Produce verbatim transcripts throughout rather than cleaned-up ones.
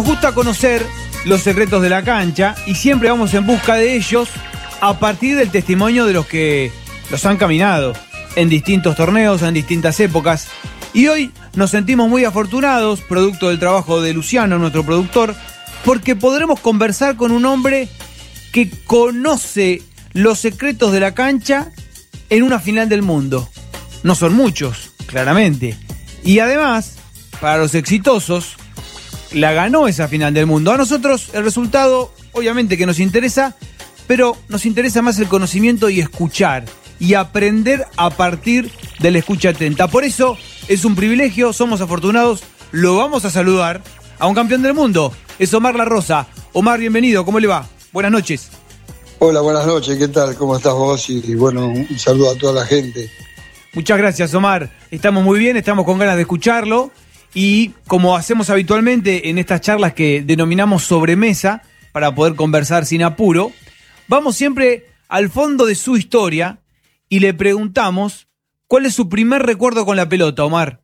Nos gusta conocer los secretos de la cancha y siempre vamos en busca de ellos a partir del testimonio de los que los han caminado en distintos torneos, en distintas épocas. Y hoy nos sentimos muy afortunados, producto del trabajo de Luciano, nuestro productor, porque podremos conversar con un hombre que conoce los secretos de la cancha en una final del mundo. No son muchos, claramente. Y además, para los exitosos, la ganó esa final del mundo. A nosotros el resultado, obviamente que nos interesa, pero nos interesa más el conocimiento y escuchar, y aprender a partir de la escucha atenta. Por eso es un privilegio, somos afortunados, lo vamos a saludar a un campeón del mundo. Es Omar La Rosa. Omar, bienvenido, ¿cómo le va? Buenas noches. Hola, buenas noches, ¿qué tal? ¿Cómo estás vos? Y, y bueno, un saludo a toda la gente. Muchas gracias, Omar. Estamos muy bien, estamos con ganas de escucharlo. Y como hacemos habitualmente en estas charlas que denominamos sobremesa, para poder conversar sin apuro, vamos siempre al fondo de su historia y le preguntamos cuál es su primer recuerdo con la pelota, Omar.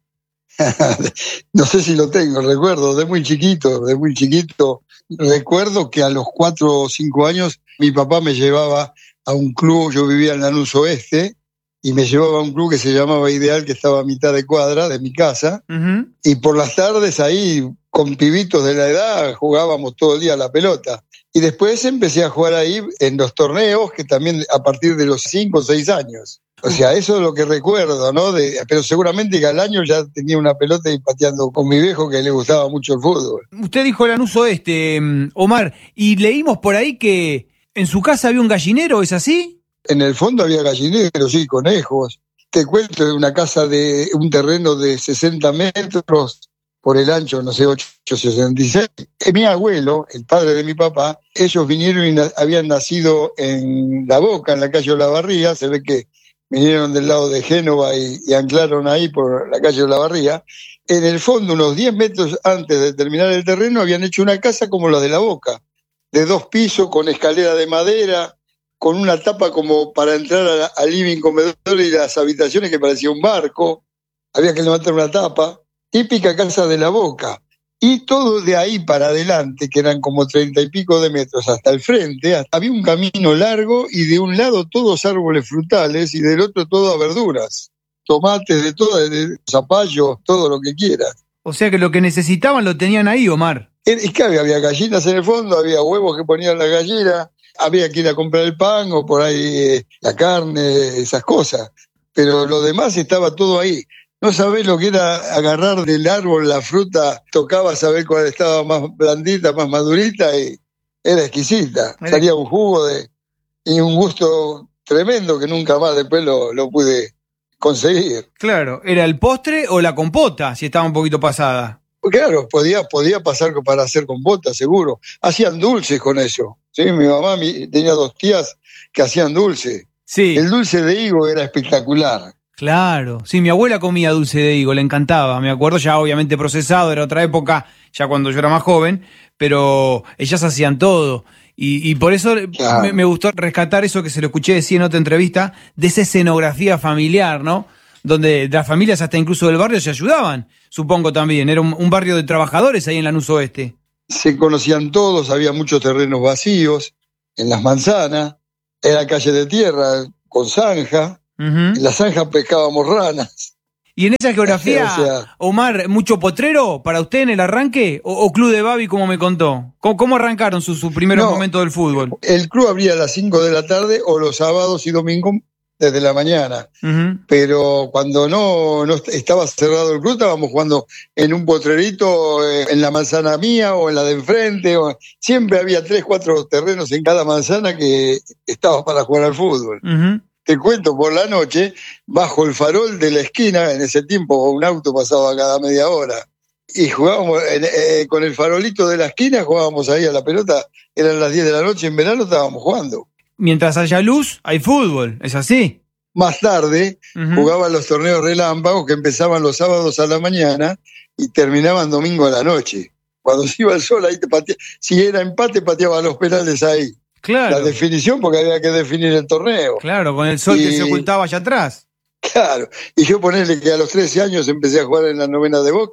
No sé si lo tengo, recuerdo, de muy chiquito, de muy chiquito. Recuerdo que a los cuatro o cinco años mi papá me llevaba a un club, yo vivía en Lanús Oeste, y me llevaba a un club que se llamaba Ideal, que estaba a mitad de cuadra de mi casa, uh-huh. Y por las tardes ahí, con pibitos de la edad, jugábamos todo el día a la pelota. Y después empecé a jugar ahí en los torneos, que también a partir de los cinco o seis años. O sea, eso es lo que recuerdo, ¿no? De, pero seguramente que al año ya tenía una pelota y pateando con mi viejo, que le gustaba mucho el fútbol. Usted dijo Lanús Oeste, Omar, y leímos por ahí que en su casa había un gallinero, ¿es así? En el fondo había gallineros, sí, conejos. Te cuento, de una casa de un terreno de sesenta metros por el ancho, no sé, ocho sesenta y seis. Mi abuelo, el padre de mi papá, ellos vinieron y na- habían nacido en La Boca, en la calle Olavarría. Se ve que vinieron del lado de Génova y, y anclaron ahí por la calle Olavarría. En el fondo, unos diez metros antes de terminar el terreno, habían hecho una casa como la de La Boca, de dos pisos, con escalera de madera, con una tapa como para entrar al living, comedor y las habitaciones, que parecía un barco. Había que levantar una tapa. Típica casa de La Boca. Y todo de ahí para adelante, que eran como treinta y pico de metros hasta el frente, había un camino largo y de un lado todos árboles frutales y del otro todo verduras. Tomates, de todo, de zapallos, todo lo que quieras. O sea que lo que necesitaban lo tenían ahí, Omar. Es que había, había gallinas en el fondo, había huevos que ponían las gallinas. Había que ir a comprar el pan o por ahí eh, la carne, esas cosas. Pero lo demás estaba todo ahí. No sabés lo que era agarrar del árbol la fruta, tocaba saber cuál estaba más blandita, más madurita, y era exquisita. Era... Salía un jugo de y un gusto tremendo que nunca más después lo, lo pude conseguir. Claro, ¿era el postre o la compota, si estaba un poquito pasada? Claro, podía, podía pasar para hacer compota, seguro. Hacían dulces con eso. Sí, mi mamá mi, tenía dos tías que hacían dulce. Sí. El dulce de higo era espectacular. Claro, sí, mi abuela comía dulce de higo, le encantaba. Me acuerdo, ya obviamente procesado, era otra época, ya cuando yo era más joven, pero ellas hacían todo. Y, y por eso claro. me, me gustó rescatar eso que se lo escuché decir en otra entrevista, de esa escenografía familiar, ¿no? Donde las familias hasta incluso del barrio se ayudaban, supongo también. Era un, un barrio de trabajadores ahí en Lanús Oeste. Se conocían todos, había muchos terrenos vacíos, en las manzanas, era calle de tierra, con zanja, uh-huh. En la zanja pescábamos ranas. ¿Y en esa geografía, o sea, Omar, mucho potrero para usted en el arranque? ¿O, o club de Babi, como me contó? ¿Cómo, cómo arrancaron sus su primeros no, momentos del fútbol? El club abría a las cinco de la tarde o los sábados y domingos desde la mañana, uh-huh. Pero cuando no, no estaba cerrado el club, estábamos jugando en un potrerito, en la manzana mía o en la de enfrente. O, siempre había tres, cuatro terrenos en cada manzana que estaba para jugar al fútbol. Uh-huh. Te cuento, por la noche, bajo el farol de la esquina, en ese tiempo un auto pasaba cada media hora, y jugábamos eh, con el farolito de la esquina, jugábamos ahí a la pelota, eran las diez de la noche, en verano estábamos jugando. Mientras haya luz, hay fútbol, ¿es así? Más tarde, uh-huh. Jugaban los torneos relámpagos que empezaban los sábados a la mañana y terminaban domingo a la noche. Cuando se iba el sol, ahí te pateaba. Si era empate, pateaba los penales ahí. Claro. La definición, porque había que definir el torneo. Claro, con el sol y... que se ocultaba allá atrás. Claro. Y yo ponerle que a los trece años empecé a jugar en la novena de Boca.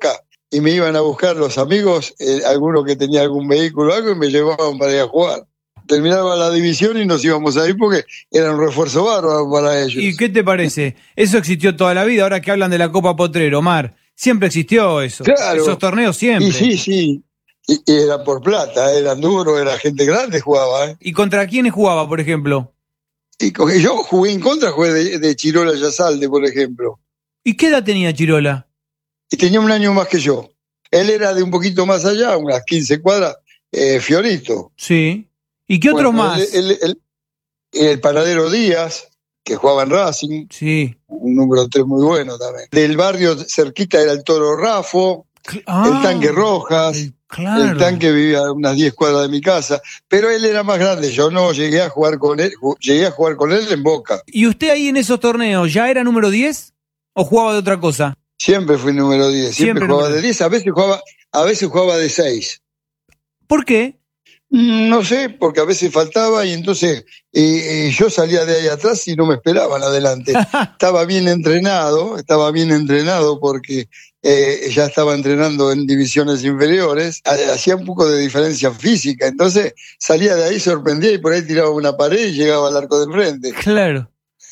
y me iban a buscar los amigos, eh, alguno que tenía algún vehículo o algo, y me llevaban para ir a jugar. Terminaba la división y nos íbamos a ir porque era un refuerzo bárbaro para ellos. ¿Y qué te parece? Eso existió toda la vida, ahora que hablan de la Copa Potrero, Omar. Siempre existió eso. Claro. Esos torneos siempre. Y sí, sí. Y, y era por plata, eran duros, era gente grande jugaba. ¿eh? ¿Y contra quiénes jugaba, por ejemplo? Y con, yo jugué en contra, jugué de, de Chirola Yazalde, por ejemplo. ¿Y qué edad tenía Chirola? Y tenía un año más que yo. Él era de un poquito más allá, unas quince cuadras, eh, Fiorito. Sí. ¿Y qué otros bueno, más? El, el, el, el Paradero Díaz, que jugaba en Racing. Sí. Un número tres muy bueno también. Del barrio cerquita era el Toro Rafo, ah, el Tanque Rojas. El, claro. el Tanque vivía a unas diez cuadras de mi casa. Pero él era más grande, yo no llegué a jugar con él, llegué a jugar con él en Boca. ¿Y usted ahí en esos torneos ya era número diez o jugaba de otra cosa? Siempre fui número diez, siempre, siempre jugaba número... de diez, a veces jugaba, a veces jugaba de seis. ¿Por qué? No sé, porque a veces faltaba y entonces eh, yo salía de ahí atrás y no me esperaban adelante. Estaba bien entrenado, estaba bien entrenado porque eh, ya estaba entrenando en divisiones inferiores, hacía un poco de diferencia física, entonces salía de ahí, sorprendía y por ahí tiraba una pared y llegaba al arco de enfrente. Claro.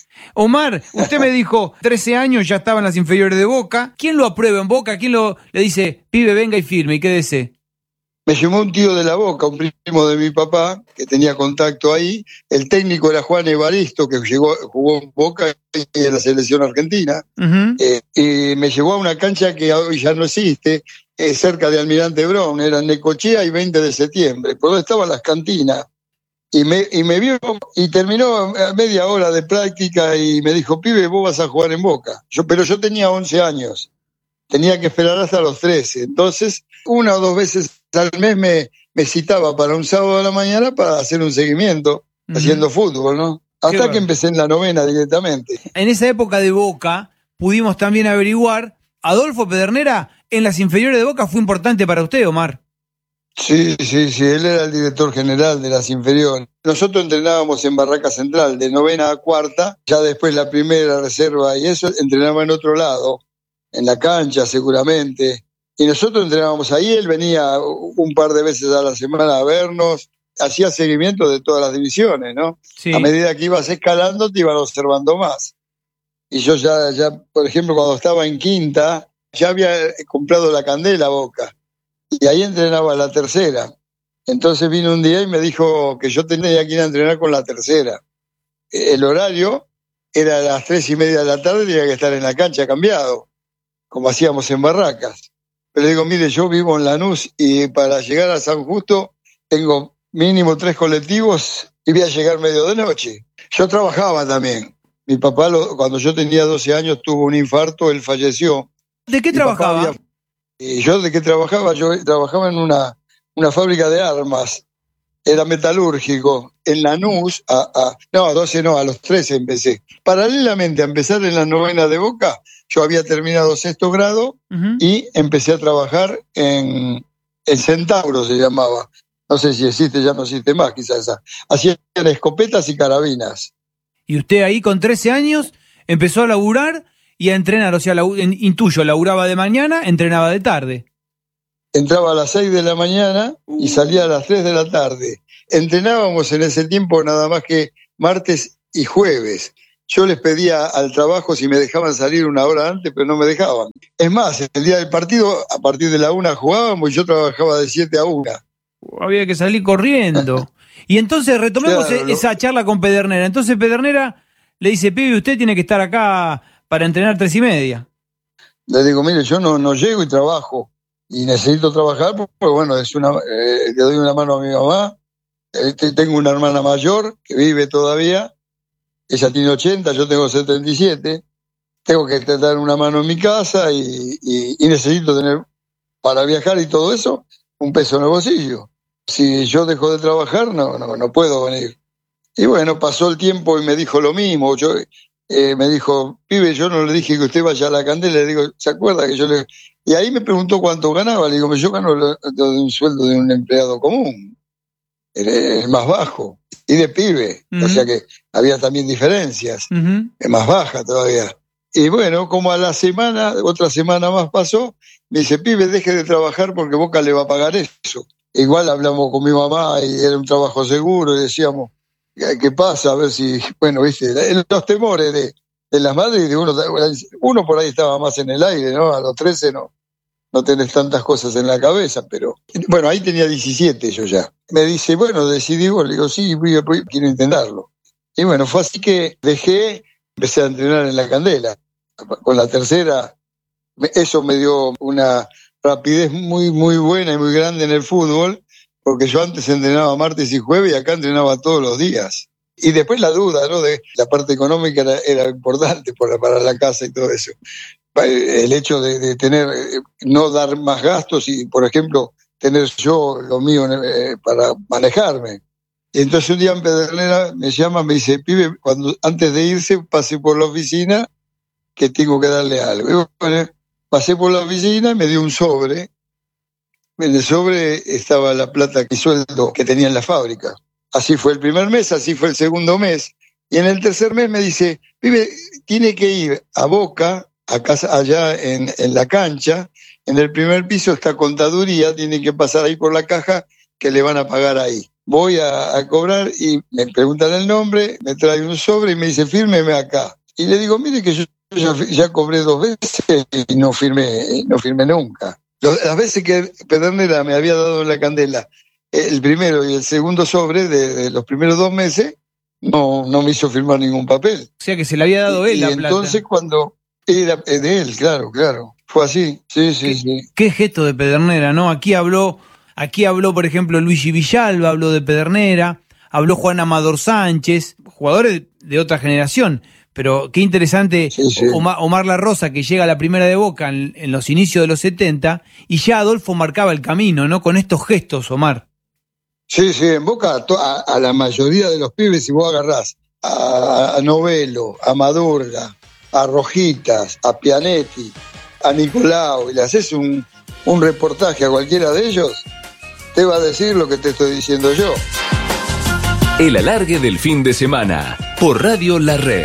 Omar, usted me dijo, trece años, ya estaba en las inferiores de Boca. ¿Quién lo aprueba en Boca? ¿Quién lo le dice, pibe, venga y firme y quédese? Me llamó un tío de la Boca, un primo de mi papá, que tenía contacto ahí. El técnico era Juan Evaristo, que llegó, jugó en Boca y en la selección argentina. Uh-huh. eh, y me llevó a una cancha que hoy ya no existe, eh, cerca de Almirante Brown, era Necochea y veinte de septiembre, por donde estaban las cantinas. Y me, y me vio y terminó a media hora de práctica y me dijo, pibe, vos vas a jugar en Boca. Yo, pero yo tenía once años. Tenía que esperar hasta los trece. Entonces, una o dos veces al mes me, me citaba para un sábado de la mañana para hacer un seguimiento, uh-huh. haciendo fútbol, ¿no? Hasta bueno. que empecé en la novena directamente. En esa época de Boca, pudimos también averiguar, Adolfo Pedernera en las inferiores de Boca fue importante para usted, Omar. Sí, sí, sí, él era el director general de las inferiores. Nosotros entrenábamos en Barraca Central, de novena a cuarta, ya después la primera reserva y eso, entrenaba en otro lado, en la cancha seguramente. Y nosotros entrenábamos ahí, él venía un par de veces a la semana a vernos, hacía seguimiento de todas las divisiones, ¿no? Sí. A medida que ibas escalando te iban observando más. Y yo ya, ya, por ejemplo, cuando estaba en quinta, ya había comprado la Candela Boca. Y ahí entrenaba la tercera. Entonces vino un día y me dijo que yo tenía que ir a entrenar con la tercera. El horario era a las tres y media de la tarde, tenía que estar en la cancha cambiado, como hacíamos en Barracas. Pero digo, mire, yo vivo en Lanús y para llegar a San Justo tengo mínimo tres colectivos y voy a llegar medio de noche. Yo trabajaba también. Mi papá, lo, cuando yo tenía doce años, tuvo un infarto, él falleció. ¿De qué Mi trabajaba? Había... Y yo de qué trabajaba, yo trabajaba en una, una fábrica de armas, era metalúrgico, en Lanús, a, a, no, a doce no, a los trece empecé. Paralelamente a empezar en la novena de Boca, yo había terminado sexto grado uh-huh. y empecé a trabajar en, en Centauro, se llamaba. No sé si existe, ya no existe más, quizás esa. Hacían escopetas y carabinas. ¿Y usted ahí con trece años empezó a laburar y a entrenar? O sea, la, intuyo, laburaba de mañana, entrenaba de tarde. Entraba a las seis de la mañana y salía a las tres de la tarde. Entrenábamos en ese tiempo nada más que martes y jueves. Yo les pedía al trabajo si me dejaban salir una hora antes, pero no me dejaban. Es más, el día del partido, a partir de la una jugábamos y yo trabajaba de siete a una. Había que salir corriendo. Y entonces retomemos claro, esa lo... charla con Pedernera. Entonces Pedernera le dice, pibe, usted tiene que estar acá para entrenar tres y media. Le digo, mire, yo no, no llego y trabajo. Y necesito trabajar, porque bueno, es una, eh, le doy una mano a mi mamá. Eh, tengo una hermana mayor que vive todavía. Ella tiene ochenta, yo tengo setenta y siete. Tengo que dar una mano en mi casa y, y, y necesito tener, para viajar y todo eso, un peso en el bolsillo. Si yo dejo de trabajar, no, no, no puedo venir. Y bueno, pasó el tiempo y me dijo lo mismo. Yo, eh, me dijo, pibe, yo no le dije que usted vaya a la Candela. Le digo, ¿se acuerda que yo le...? Y ahí me preguntó cuánto ganaba. Le digo, yo gano lo, de un sueldo de un empleado común. El más bajo. Y de pibe. Uh-huh. O sea que había también diferencias. Uh-huh. Es más baja todavía. Y bueno, como a la semana, otra semana más pasó, me dice, pibe, deje de trabajar porque Boca le va a pagar eso. Igual hablamos con mi mamá y era un trabajo seguro y decíamos, ¿qué pasa? A ver si, bueno, viste, los temores de, de las madres y de uno, uno por ahí estaba más en el aire, ¿no? A los trece no, no tenés tantas cosas en la cabeza, pero bueno, ahí tenía diecisiete yo ya. Me dice, bueno, decidí, le digo, sí, voy, voy, quiero intentarlo. Y bueno, fue así que dejé, empecé a entrenar en la Candela. Con la tercera, eso me dio una rapidez muy, muy buena y muy grande en el fútbol, porque yo antes entrenaba martes y jueves y acá entrenaba todos los días. Y después la duda, ¿no? De la parte económica era, era importante para, para la casa y todo eso. El hecho de, de tener, no dar más gastos y, por ejemplo, tener yo lo mío eh, para manejarme. Y entonces un día en Pedernera me llama, me dice, pibe, cuando antes de irse pasé por la oficina que tengo que darle algo. Y bueno, pasé por la oficina y me dio un sobre. En el sobre estaba la plata y sueldo que tenía en la fábrica. Así fue el primer mes, así fue el segundo mes. Y en el tercer mes me dice, pibe, tiene que ir a Boca, a casa, allá en, en la cancha, en el primer piso está contaduría, tiene que pasar ahí por la caja que le van a pagar ahí. Voy a, a cobrar y me preguntan el nombre, me trae un sobre y me dice, fírmeme acá. Y le digo, mire que yo ya, ya cobré dos veces y no firmé, no firmé nunca. Las veces que Pedernera me había dado la Candela, el primero y el segundo sobre de, de los primeros dos meses, no, no me hizo firmar ningún papel. O sea que se le había dado él y la plata. Y entonces plata. cuando era de él, claro, claro. Fue así, sí, sí, ¿Qué, sí. Qué gesto de Pedernera, ¿no? Aquí habló, aquí habló, por ejemplo, Luigi Villalba, habló de Pedernera, habló Juan Amador Sánchez, jugadores de otra generación. Pero qué interesante, sí, sí. Omar, Omar La Rosa, que llega a la primera de Boca en, en los inicios de los setenta, y ya Adolfo marcaba el camino, ¿no? Con estos gestos, Omar. Sí, sí, en Boca a, a la mayoría de los pibes, si vos agarrás a, a Novelo, a Madurga, a Rojitas, a Pianetti, a Nicolau, y le haces un, un reportaje a cualquiera de ellos, te va a decir lo que te estoy diciendo yo. El alargue del fin de semana, por Radio La Red.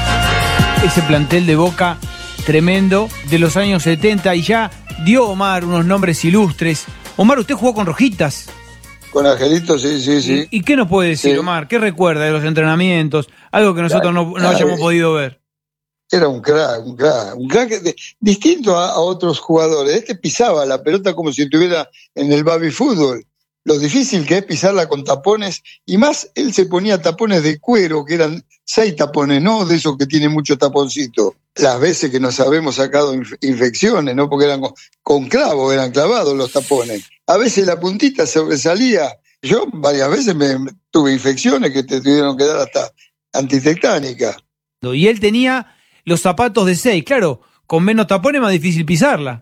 Ese plantel de Boca tremendo de los años setenta, y ya dio Omar unos nombres ilustres. Omar, usted jugó con Rojitas. Con Angelito, sí, sí, sí. ¿Y, y qué nos puede decir, sí. Omar? ¿Qué recuerda de los entrenamientos? Algo que nosotros no, no hayamos podido ver. Era un crack, un crack, un crack de, distinto a, a otros jugadores. Este pisaba la pelota como si estuviera en el baby fútbol. Lo difícil que es pisarla con tapones, y más él se ponía tapones de cuero, que eran seis tapones, no de esos que tienen mucho taponcito. Las veces que nos habemos sacado inf- infecciones, ¿no? Porque eran con, con clavo, eran clavados los tapones. A veces la puntita sobresalía. Yo varias veces me, me tuve infecciones que te tuvieron que dar hasta antitectánica. Y él tenía los zapatos de seis, claro, con menos tapones más difícil pisarla.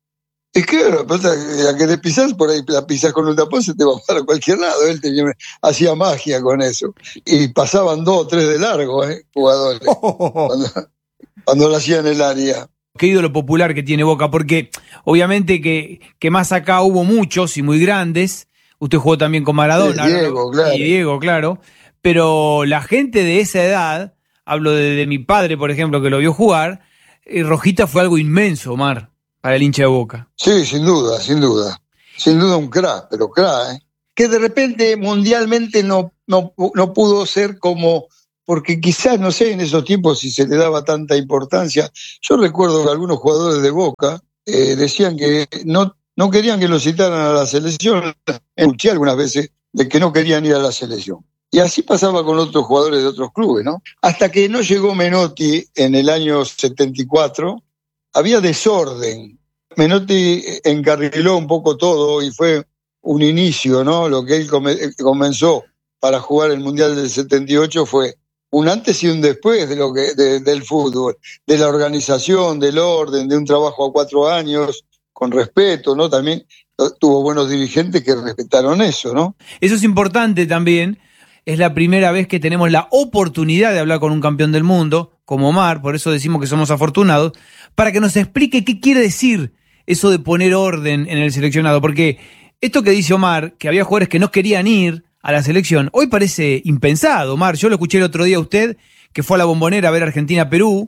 Es que la que te pisás, por ahí la pisás con un tapón, se te va para cualquier lado. Él tenía, hacía magia con eso. Y pasaban dos o tres de largo, ¿eh? Jugadores. Oh. Cuando, cuando lo hacían en el área. Qué ídolo popular que tiene Boca, porque obviamente que, que más acá hubo muchos y muy grandes. Usted jugó también con Maradona. Sí, Diego, ¿no? claro. Y Diego, claro. Pero la gente de esa edad, hablo de, de mi padre, por ejemplo, que lo vio jugar, eh, Rojita fue algo inmenso, Omar, para el hincha de Boca. Sí, sin duda, sin duda. Sin duda un crack, pero crack, ¿eh? Que de repente mundialmente no, no, no pudo ser como... Porque quizás, no sé, en esos tiempos si se le daba tanta importancia. Yo recuerdo que algunos jugadores de Boca eh, decían que no, no querían que lo citaran a la selección. Escuché algunas veces de que no querían ir a la selección. Y así pasaba con otros jugadores de otros clubes, ¿no? Hasta que no llegó Menotti en el año setenta y cuatro, había desorden. Menotti encarriló un poco todo y fue un inicio, ¿no? Lo que él come, comenzó para jugar el Mundial del setenta y ocho fue un antes y un después de lo que de, del fútbol, de la organización, del orden, de un trabajo a cuatro años, con respeto, ¿no? También tuvo buenos dirigentes que respetaron eso, ¿no? Eso es importante también. Es la primera vez que tenemos la oportunidad de hablar con un campeón del mundo, como Omar, por eso decimos que somos afortunados, para que nos explique qué quiere decir eso de poner orden en el seleccionado. Porque esto que dice Omar, que había jugadores que no querían ir a la selección, hoy parece impensado, Omar. Yo lo escuché el otro día a usted, que fue a la Bombonera a ver Argentina-Perú,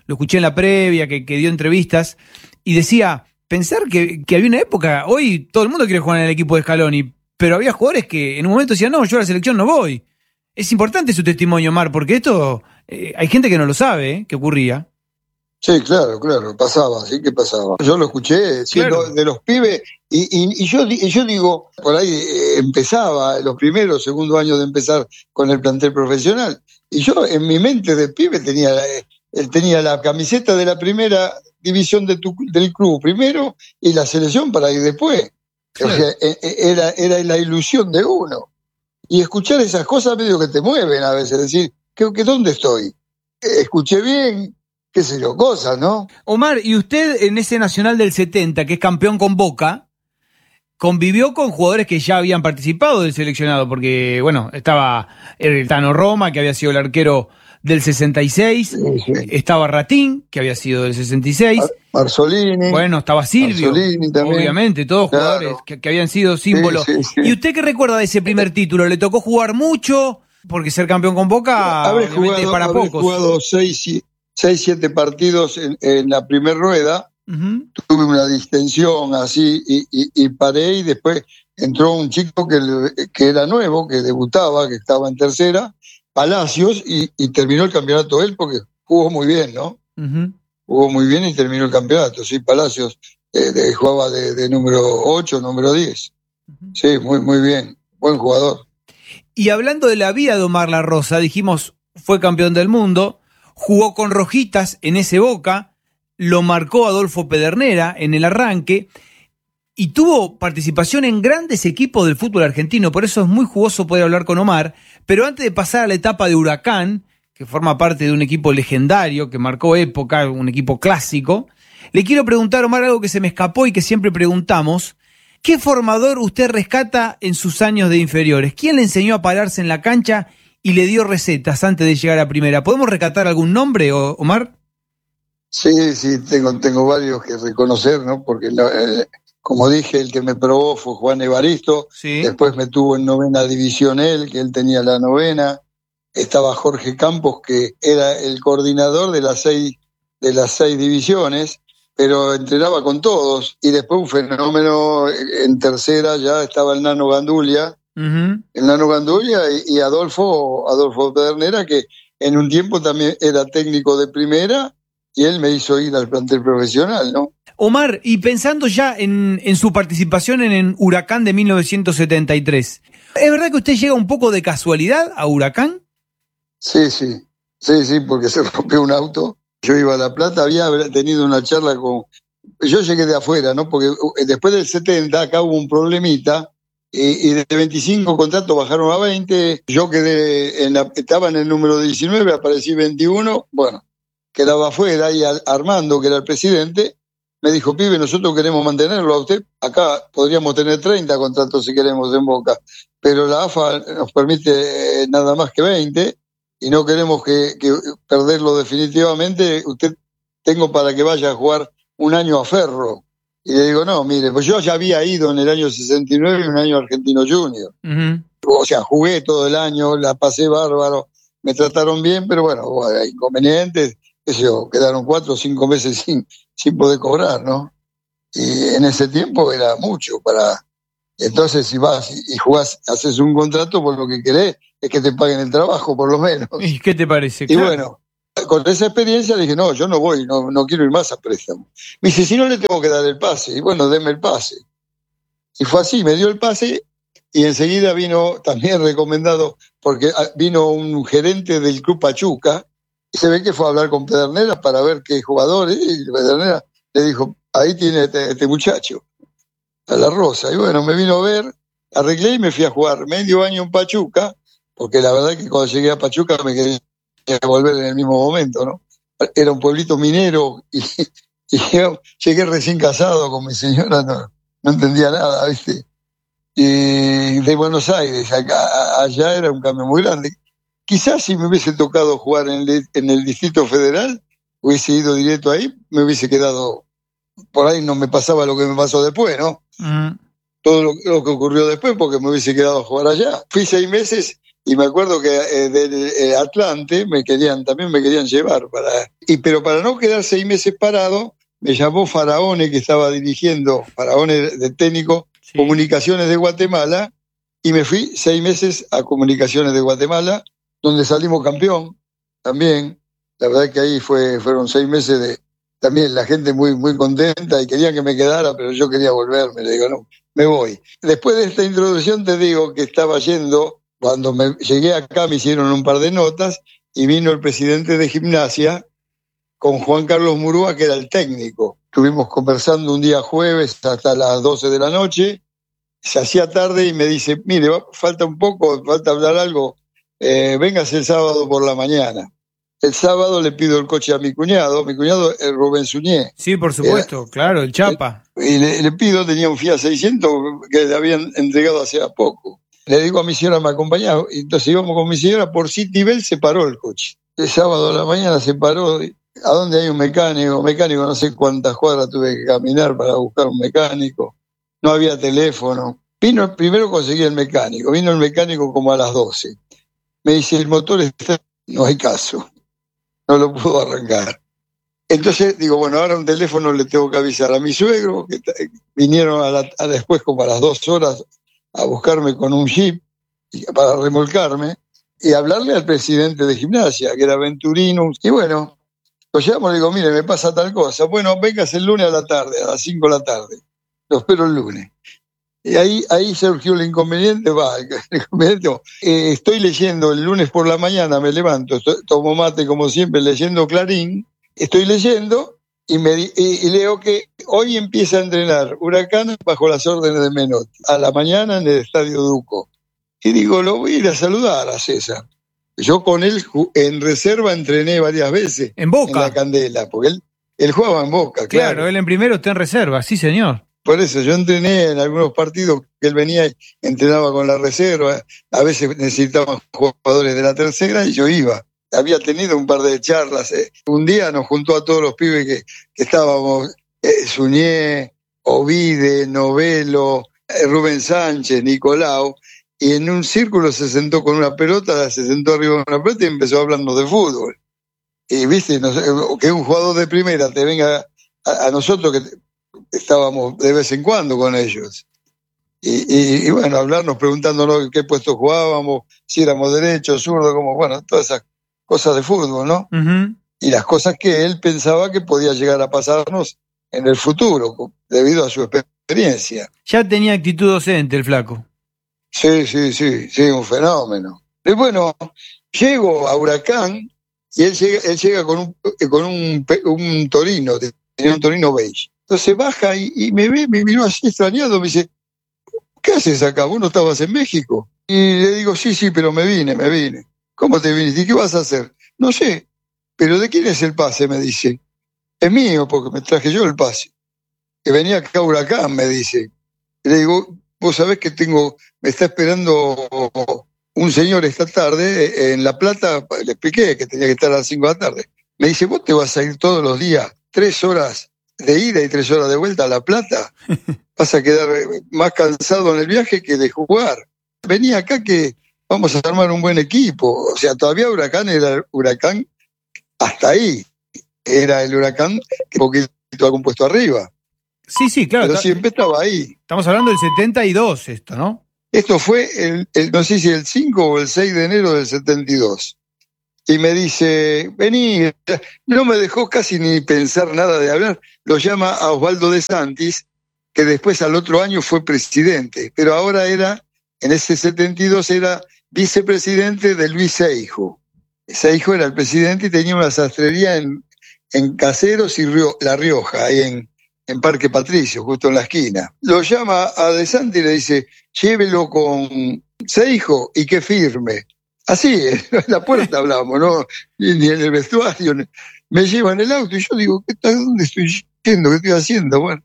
lo escuché en la previa, que, que dio entrevistas, y decía, pensar que, que había una época, hoy todo el mundo quiere jugar en el equipo de Scaloni, pero había jugadores que en un momento decían, no, yo a la selección no voy. Es importante su testimonio, Omar, porque esto, eh, hay gente que no lo sabe, ¿eh? Que ocurría. Sí, claro, claro, pasaba, sí que pasaba. Yo lo escuché siendo Claro. de los pibes, y, y, y, yo, y yo digo, por ahí eh, empezaba, los primeros, segundos años de empezar con el plantel profesional, y yo en mi mente de pibe tenía, eh, él tenía la camiseta de la primera división de tu, del club primero, y la selección para ir después. Claro. O sea, eh, eh, era, era la ilusión de uno. Y escuchar esas cosas medio que te mueven a veces, decir, ¿qué, qué, ¿dónde estoy? Eh, ¿Escuché bien? Qué sé yo, cosas, ¿no? Omar, y usted en ese Nacional del setenta, que es campeón con Boca, convivió con jugadores que ya habían participado del seleccionado, porque, bueno, estaba el Tano Roma, que había sido el arquero del sesenta y seis, Sí, sí. estaba Ratín, que había sido del sesenta y seis, Mar- Marzolini. bueno, estaba Silvio, Marzolini también. obviamente, todos Claro. jugadores que, que habían sido símbolos. Sí, sí, sí. ¿Y usted qué recuerda de ese primer título? ¿Le tocó jugar mucho? Porque ser campeón con Boca, Habré obviamente, jugado, es para habré pocos. jugado seis, y- seis, siete partidos en, en la primera rueda. Uh-huh. Tuve una distensión así y, y, y paré, y después entró un chico que, le- que era nuevo, que debutaba, que estaba en tercera, Palacios, y, y terminó el campeonato él porque jugó muy bien, ¿no? Uh-huh. Jugó muy bien y terminó el campeonato. Sí, Palacios eh, de, jugaba de, de número ocho, número diez. Sí, muy, muy bien. Buen jugador. Y hablando de la vida de Omar La Rosa, dijimos, fue campeón del mundo, jugó con Rojitas en ese Boca, lo marcó Adolfo Pedernera en el arranque y tuvo participación en grandes equipos del fútbol argentino. Por eso es muy jugoso poder hablar con Omar. Pero antes de pasar a la etapa de Huracán, que forma parte de un equipo legendario, que marcó época, un equipo clásico, le quiero preguntar, Omar, algo que se me escapó y que siempre preguntamos. ¿Qué formador usted rescata en sus años de inferiores? ¿Quién le enseñó a pararse en la cancha y le dio recetas antes de llegar a primera? ¿Podemos rescatar algún nombre, Omar? Sí, sí, tengo, tengo varios que reconocer, ¿no? Porque, eh, como dije, el que me probó fue Juan Evaristo. Sí. Después me tuvo en novena división él, que él tenía la novena. Estaba Jorge Campos, que era el coordinador de las seis, de las seis divisiones, pero entrenaba con todos. Y después un fenómeno en tercera, ya estaba el Nano Gandulia, Uh-huh. el Nano Gandulia y, y Adolfo, Adolfo Pedernera, que en un tiempo también era técnico de primera, y él me hizo ir al plantel profesional, ¿no? Omar, y pensando ya en, en su participación en el Huracán de mil novecientos setenta y tres, ¿es verdad que usted llega un poco de casualidad a Huracán? Sí, sí, sí, sí, porque se rompió un auto. Yo iba a La Plata, había tenido una charla con... Yo llegué de afuera, ¿no? Porque después del setenta acá hubo un problemita, y, y de veinticinco contratos bajaron a veinte. Yo quedé en la, estaba en el número diecinueve, aparecí veintiuno, bueno, quedaba afuera, y Armando, que era el presidente, me dijo, pibe, nosotros queremos mantenerlo a usted, acá podríamos tener treinta contratos si queremos en Boca, pero la A F A nos permite eh, nada más que veinte, y no queremos que, que perderlo definitivamente. Usted tengo para que vaya a jugar un año a Ferro. Y le digo, no, mire, pues yo ya había ido en el año sesenta y nueve, un año Argentino Junior. Uh-huh. O sea, jugué todo el año, la pasé bárbaro, me trataron bien, pero bueno, bueno, hay inconvenientes, qué sé yo, quedaron cuatro o cinco meses sin, sin poder cobrar, ¿no? Y en ese tiempo era mucho para... Entonces, si vas y jugás, haces un contrato, por lo que querés es que te paguen el trabajo, por lo menos. ¿Y qué te parece? Y Claro. bueno, con esa experiencia dije, no, yo no voy, no, no quiero ir más a préstamo. Me dice, si no le tengo que dar el pase. Y bueno, deme el pase. Y fue así, me dio el pase, y enseguida vino, también recomendado, porque vino un gerente del Club Pachuca, y se ve que fue a hablar con Pedernera para ver qué jugadores, y Pedernera le dijo, ahí tiene este, este muchacho, a La Rosa. Y bueno, me vino a ver, arreglé y me fui a jugar medio año en Pachuca, porque la verdad que cuando llegué a Pachuca me quería volver en el mismo momento, ¿no? Era un pueblito minero, y, y llegué recién casado con mi señora, no, no entendía nada, ¿viste? Y de Buenos Aires, acá, allá era un cambio muy grande. Quizás si me hubiese tocado jugar en el, en el Distrito Federal, hubiese ido directo ahí, me hubiese quedado, por ahí no me pasaba lo que me pasó después, ¿no? Uh-huh. Todo lo, lo que ocurrió después, porque me hubiese quedado a jugar allá. Fui seis meses Y me acuerdo que eh, del eh, Atlante me querían, también me querían llevar para, y pero para no quedar seis meses parado, me llamó Faraone, que estaba dirigiendo, Faraone de técnico, Sí. Comunicaciones de Guatemala, y me fui seis meses a Comunicaciones de Guatemala, donde salimos campeón también. La verdad que ahí fue, fueron seis meses de también la gente muy, muy contenta y querían que me quedara, pero yo quería volverme. Le digo, no, me voy. Después de esta introducción te digo que estaba yendo, cuando me llegué acá me hicieron un par de notas y vino el presidente de Gimnasia con Juan Carlos Murúa, que era el técnico. Estuvimos conversando un día jueves hasta las doce de la noche. Se hacía tarde y me dice, mire, va, falta un poco, falta hablar algo, eh, véngase el sábado por la mañana. El sábado le pido el coche a mi cuñado, mi cuñado es Rubén Suñé. Sí, por supuesto, Era, claro, el Chapa. Y le, le pido, tenía un Fiat seiscientos que le habían entregado hace poco. Le digo a mi señora, me acompañaba, y entonces íbamos con mi señora, por Citibel se paró el coche. El sábado a la mañana se paró, ¿a dónde hay un mecánico? Mecánico, no sé cuántas cuadras tuve que caminar para buscar un mecánico. No había teléfono. Vino, primero conseguí el mecánico, vino el mecánico como a las doce. Me dice, el motor está, no hay caso, no lo puedo arrancar. Entonces digo, bueno, ahora un teléfono le tengo que avisar a mi suegro, que vinieron a, la, a después como a las dos horas a buscarme con un jeep para remolcarme y hablarle al presidente de Gimnasia, que era Venturino. Y bueno, lo llamo y le digo, mire, me pasa tal cosa. Bueno, vengas el lunes a la tarde, a las cinco de la tarde. Lo espero el lunes. Y ahí, ahí surgió el inconveniente, va, el inconveniente, eh, estoy leyendo el lunes por la mañana, me levanto, estoy, tomo mate como siempre, leyendo Clarín, estoy leyendo y, me, y, y leo que hoy empieza a entrenar Huracán bajo las órdenes de Menotti, a la mañana en el Estadio Duco. Y digo, lo voy a ir a saludar a César. Yo con él en reserva entrené varias veces. En Boca. En la Candela, porque él, él jugaba en Boca, claro. Claro, él en primero está en reserva, sí señor. Por eso yo entrené en algunos partidos que él venía y entrenaba con la reserva. A veces necesitaban jugadores de la tercera y yo iba. Había tenido un par de charlas. Eh. Un día nos juntó a todos los pibes que, que estábamos, eh, Suñé, Ovide, Novelo, eh, Rubén Sánchez, Nicolau, y en un círculo se sentó con una pelota, se sentó arriba de una pelota y empezó hablando de fútbol. Y viste, no sé, que un jugador de primera te venga a, a nosotros que estábamos de vez en cuando con ellos. Y, y, y bueno, hablarnos, preguntándonos en qué puesto jugábamos, si éramos derechos, zurdos, como, bueno, todas esas cosas de fútbol, ¿no? Uh-huh. Y las cosas que él pensaba que podía llegar a pasarnos en el futuro, debido a su experiencia. Ya tenía actitud docente el flaco. Sí, sí, sí, sí, un fenómeno. Y bueno, llego a Huracán y él llega, él llega con un, con un, un Torino, tenía un Torino beige. Entonces baja y, y me ve, me miró así extrañado, me dice, ¿qué haces acá? ¿Vos no estabas en México? Y le digo, sí, sí, pero me vine, me vine. ¿Cómo te viniste? ¿Y qué vas a hacer? No sé, pero ¿de quién es el pase? Me dice. Es mío, porque me traje yo el pase. Que venía acá a Huracán, me dice. Y le digo, vos sabés que tengo, me está esperando un señor esta tarde en La Plata. Le expliqué que tenía que estar a las cinco de la tarde. Me dice, vos te vas a ir todos los días, tres horas de ida y tres horas de vuelta a La Plata, vas a quedar más cansado en el viaje que de jugar. Vení acá que vamos a armar un buen equipo. O sea, todavía Huracán era Huracán hasta ahí. Era el Huracán que un poquito ha compuesto arriba. Sí, sí, claro. Pero siempre estaba ahí. Estamos hablando del setenta y dos esto, ¿no? Esto fue, el, el, no sé si el cinco o el seis de enero del setenta y dos. Y me dice, vení, no me dejó casi ni pensar nada de hablar. Lo llama a Osvaldo de Santis, que después al otro año fue presidente, pero ahora era, en ese setenta y dos era vicepresidente de Luis Seijo. Seijo era el presidente y tenía una sastrería en, en Caseros y Río, La Rioja, ahí en, en Parque Patricio, justo en la esquina. Lo llama a De Santis y le dice, llévelo con Seijo y que firme. Así, en la puerta hablamos, ¿no? Ni, ni en el vestuario. Me llevan el auto y yo digo, ¿qué tal? ¿Dónde estoy yendo? ¿Qué estoy haciendo? Bueno.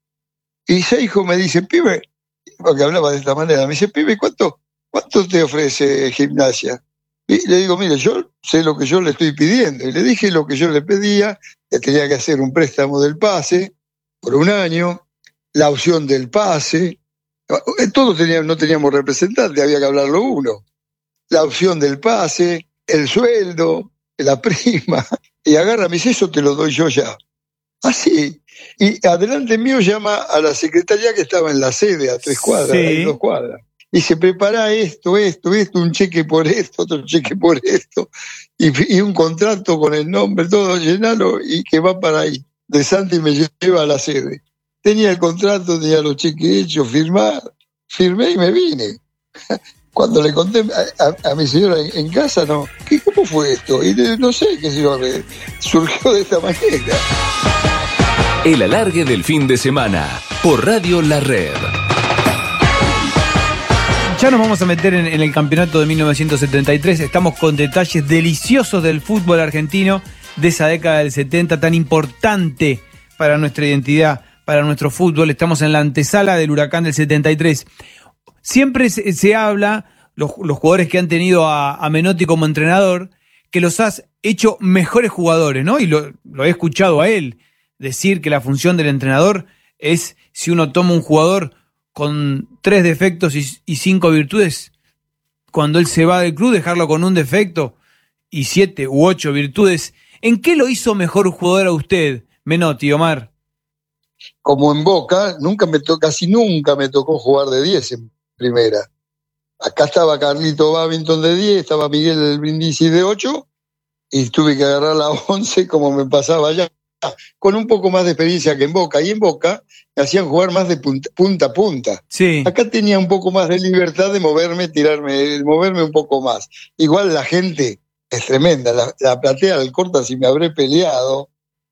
Y Seijo me dice, pibe, porque hablaba de esta manera, me dice, pibe, ¿cuánto, cuánto te ofrece Gimnasia? Y le digo, mire, yo sé lo que yo le estoy pidiendo. Y le dije lo que yo le pedía, que tenía que hacer un préstamo del pase por un año, la opción del pase. Todos teníamos, no teníamos representante, había que hablarlo uno. la opción del pase, el sueldo, la prima, y agarra, me dice, eso te lo doy yo ya. Así. Y adelante mío llama a la secretaría que estaba en la sede, a tres cuadras, Sí. ahí dos cuadras. Y se prepara esto, esto, esto, un cheque por esto, otro cheque por esto, y, y un contrato con el nombre, todo, llenalo, y que va para ahí. De Santi me lleva a la sede. Tenía el contrato, tenía los cheques hechos, firmar, firmé y me vine. Cuando le conté a, a, a mi señora en, en casa, no, ¿qué, ¿cómo fue esto? Y de, no sé qué se iba a ver. Surgió de esta manera. El alargue del fin de semana, por Radio La Red. Ya nos vamos a meter en, en el campeonato de mil novecientos setenta y tres. Estamos con detalles deliciosos del fútbol argentino de esa década del setenta, tan importante para nuestra identidad, para nuestro fútbol. Estamos en la antesala del huracán del setenta y tres. Siempre se, se habla, los, los jugadores que han tenido a, a Menotti como entrenador, que los has hecho mejores jugadores, ¿no? Y lo, lo he escuchado a él decir que la función del entrenador es, si uno toma un jugador con tres defectos y, y cinco virtudes, cuando él se va del club, dejarlo con un defecto y siete u ocho virtudes. ¿En qué lo hizo mejor jugador a usted, Menotti, Omar? Como en Boca, nunca me tocó, casi nunca me tocó jugar de diez en primera. Acá estaba Carlito Babington de diez, estaba Miguel el Brindisi de ocho, y tuve que agarrar la once como me pasaba allá, con un poco más de experiencia que en Boca. Y en Boca me hacían jugar más de punta, punta a punta. Sí. Acá tenía un poco más de libertad de moverme, tirarme, de moverme un poco más. Igual la gente es tremenda. La, la platea del Corta, si me habré peleado,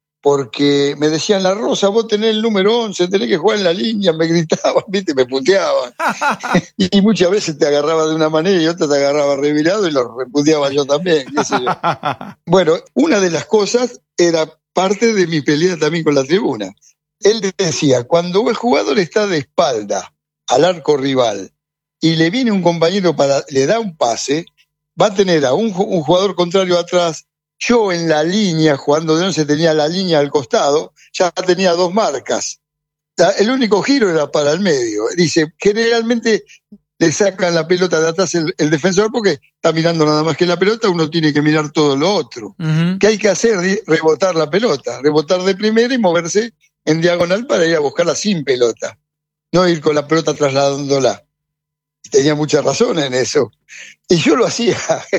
porque me decían, La Rosa, vos tenés el número once, tenés que jugar en la línea, me gritaban, viste, me puteaban. y, y muchas veces te agarraba de una manera y otra te agarraba revirado y lo reputeaba yo también, qué sé yo. Bueno, una de las cosas era parte de mi pelea también con la tribuna. Él decía, cuando el jugador está de espalda al arco rival y le viene un compañero para, le da un pase, va a tener a un, un jugador contrario atrás. Yo en la línea, jugando de once, tenía la línea al costado, ya tenía dos marcas. El único giro era para el medio. Dice, generalmente le sacan la pelota de atrás el, el defensor porque está mirando nada más que la pelota, uno tiene que mirar todo lo otro. Uh-huh. ¿Qué hay que hacer? Rebotar la pelota, rebotar de primera y moverse en diagonal para ir a buscarla sin pelota, no ir con la pelota trasladándola. Tenía mucha razón en eso. Y yo lo hacía,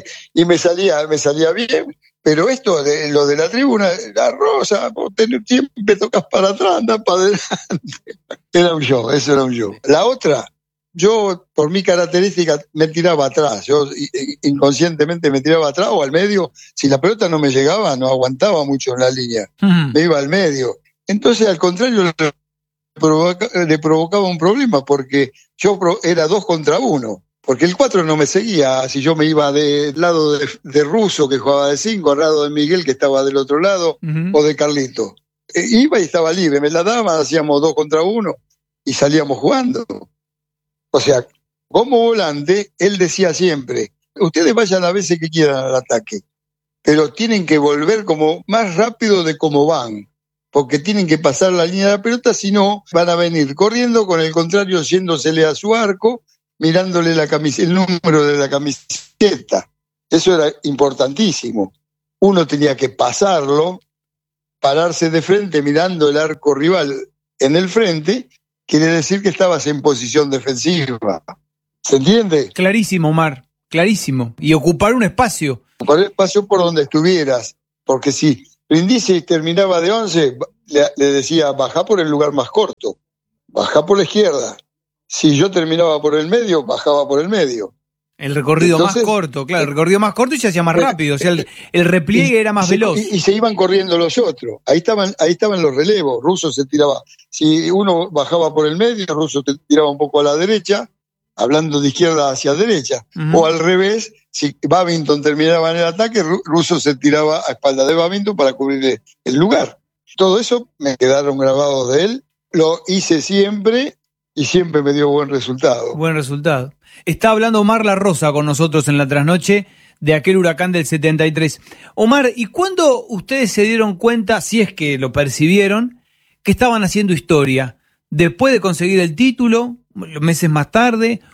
y me salía, me salía bien. Pero esto, de, lo de la tribuna, La Rosa, vos tenés, siempre tocas para atrás, andás para adelante. Era un yo, eso era un yo. La otra, yo por mi característica me tiraba atrás, yo inconscientemente me tiraba atrás o al medio. Si la pelota no me llegaba, no aguantaba mucho en la línea, uh-huh. me iba al medio. Entonces, al contrario, le, provoca, le provocaba un problema, porque yo era dos contra uno. Porque el cuatro no me seguía, si yo me iba del lado de, de Russo, que jugaba de cinco, al lado de Miguel, que estaba del otro lado, uh-huh. o de Carlito. E iba y estaba libre, me la daban, hacíamos dos contra uno y salíamos jugando. O sea, como volante, él decía siempre, ustedes vayan las veces que quieran al ataque, pero tienen que volver como más rápido de como van, porque tienen que pasar la línea de la pelota, si no, van a venir corriendo con el contrario, yéndosele a su arco, mirándole la camiseta, el número de la camiseta. Eso era importantísimo. Uno tenía que pasarlo, pararse de frente mirando el arco rival en el frente, quiere decir que estabas en posición defensiva. ¿Se entiende? Clarísimo, Omar, clarísimo. Y ocupar un espacio. Ocupar el espacio por donde estuvieras, porque si Brindisi terminaba de once, le, le decía, bajá por el lugar más corto, bajá por la izquierda. Si yo terminaba por el medio, bajaba por el medio. El recorrido Entonces, más corto, claro, el recorrido más corto y se hacía más rápido, o sea, el, el repliegue y, era más y veloz. Se, y, y se iban corriendo los otros, ahí estaban, ahí estaban los relevos, Russo se tiraba, si uno bajaba por el medio, Russo te tiraba un poco a la derecha, hablando de izquierda hacia derecha, uh-huh. o al revés, si Babington terminaba en el ataque, Russo se tiraba a espalda de Babington para cubrir el lugar. Todo eso me quedaron grabados de él, lo hice siempre, y siempre me dio buen resultado. Buen resultado. Está hablando Omar La Rosa con nosotros en la trasnoche de aquel huracán del setenta y tres. Omar, ¿y cuándo ustedes se dieron cuenta, si es que lo percibieron, que estaban haciendo historia? ¿Después de conseguir el título, meses más tarde,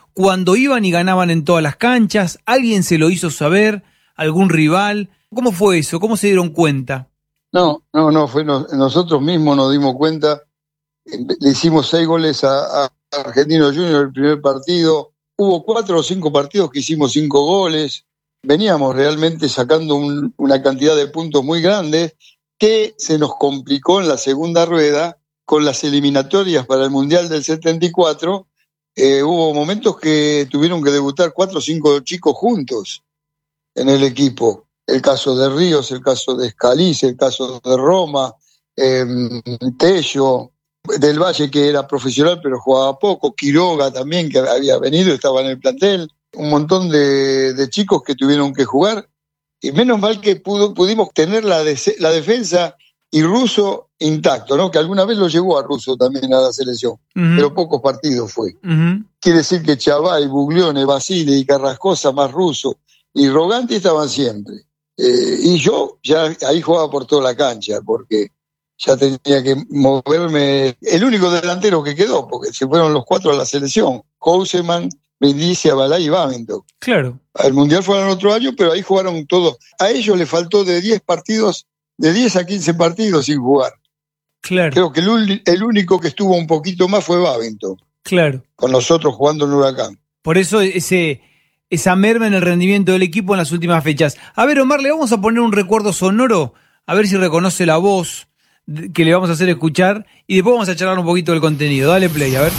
cuando iban y ganaban en todas las canchas? ¿Alguien se lo hizo saber? ¿Algún rival? ¿Cómo fue eso? ¿Cómo se dieron cuenta? No, no, no, fue no, nosotros mismos nos dimos cuenta. Le hicimos seis goles a, a Argentinos Juniors el primer partido. Hubo cuatro o cinco partidos que hicimos cinco goles. Veníamos realmente sacando un, una cantidad de puntos muy grande que se nos complicó en la segunda rueda con las eliminatorias para el Mundial del setenta y cuatro. Eh, hubo momentos que tuvieron que debutar cuatro o cinco chicos juntos en el equipo. El caso de Ríos, el caso de Scalise, el caso de Roma, eh, Tello, del Valle, que era profesional pero jugaba poco, Quiroga también, que había venido, estaba en el plantel, un montón de, de chicos que tuvieron que jugar, y menos mal que pudo, pudimos tener la, de, la defensa y Russo intacto, ¿no? Que alguna vez lo llevó a Russo también a la selección, uh-huh. pero pocos partidos fue. Uh-huh. Quiere decir que Chavay, Buglione, Basile y Carrascosa más Russo y Roganti estaban siempre. Eh, y yo ya ahí jugaba por toda la cancha, porque ya tenía que moverme. El único delantero que quedó, porque se fueron los cuatro a la selección: Houseman, Mendicia, Balay y Babington. Claro. Al Mundial fueron otro año, pero ahí jugaron todos. A ellos les faltó de diez partidos, de diez a quince partidos sin jugar. Claro. Creo que el, el único que estuvo un poquito más fue Babington. Claro. Con nosotros jugando en Huracán. Por eso ese... esa merma en el rendimiento del equipo en las últimas fechas. A ver, Omar, le vamos a poner un recuerdo sonoro, a ver si reconoce la voz que le vamos a hacer escuchar, y después vamos a charlar un poquito del contenido. Dale play, a ver.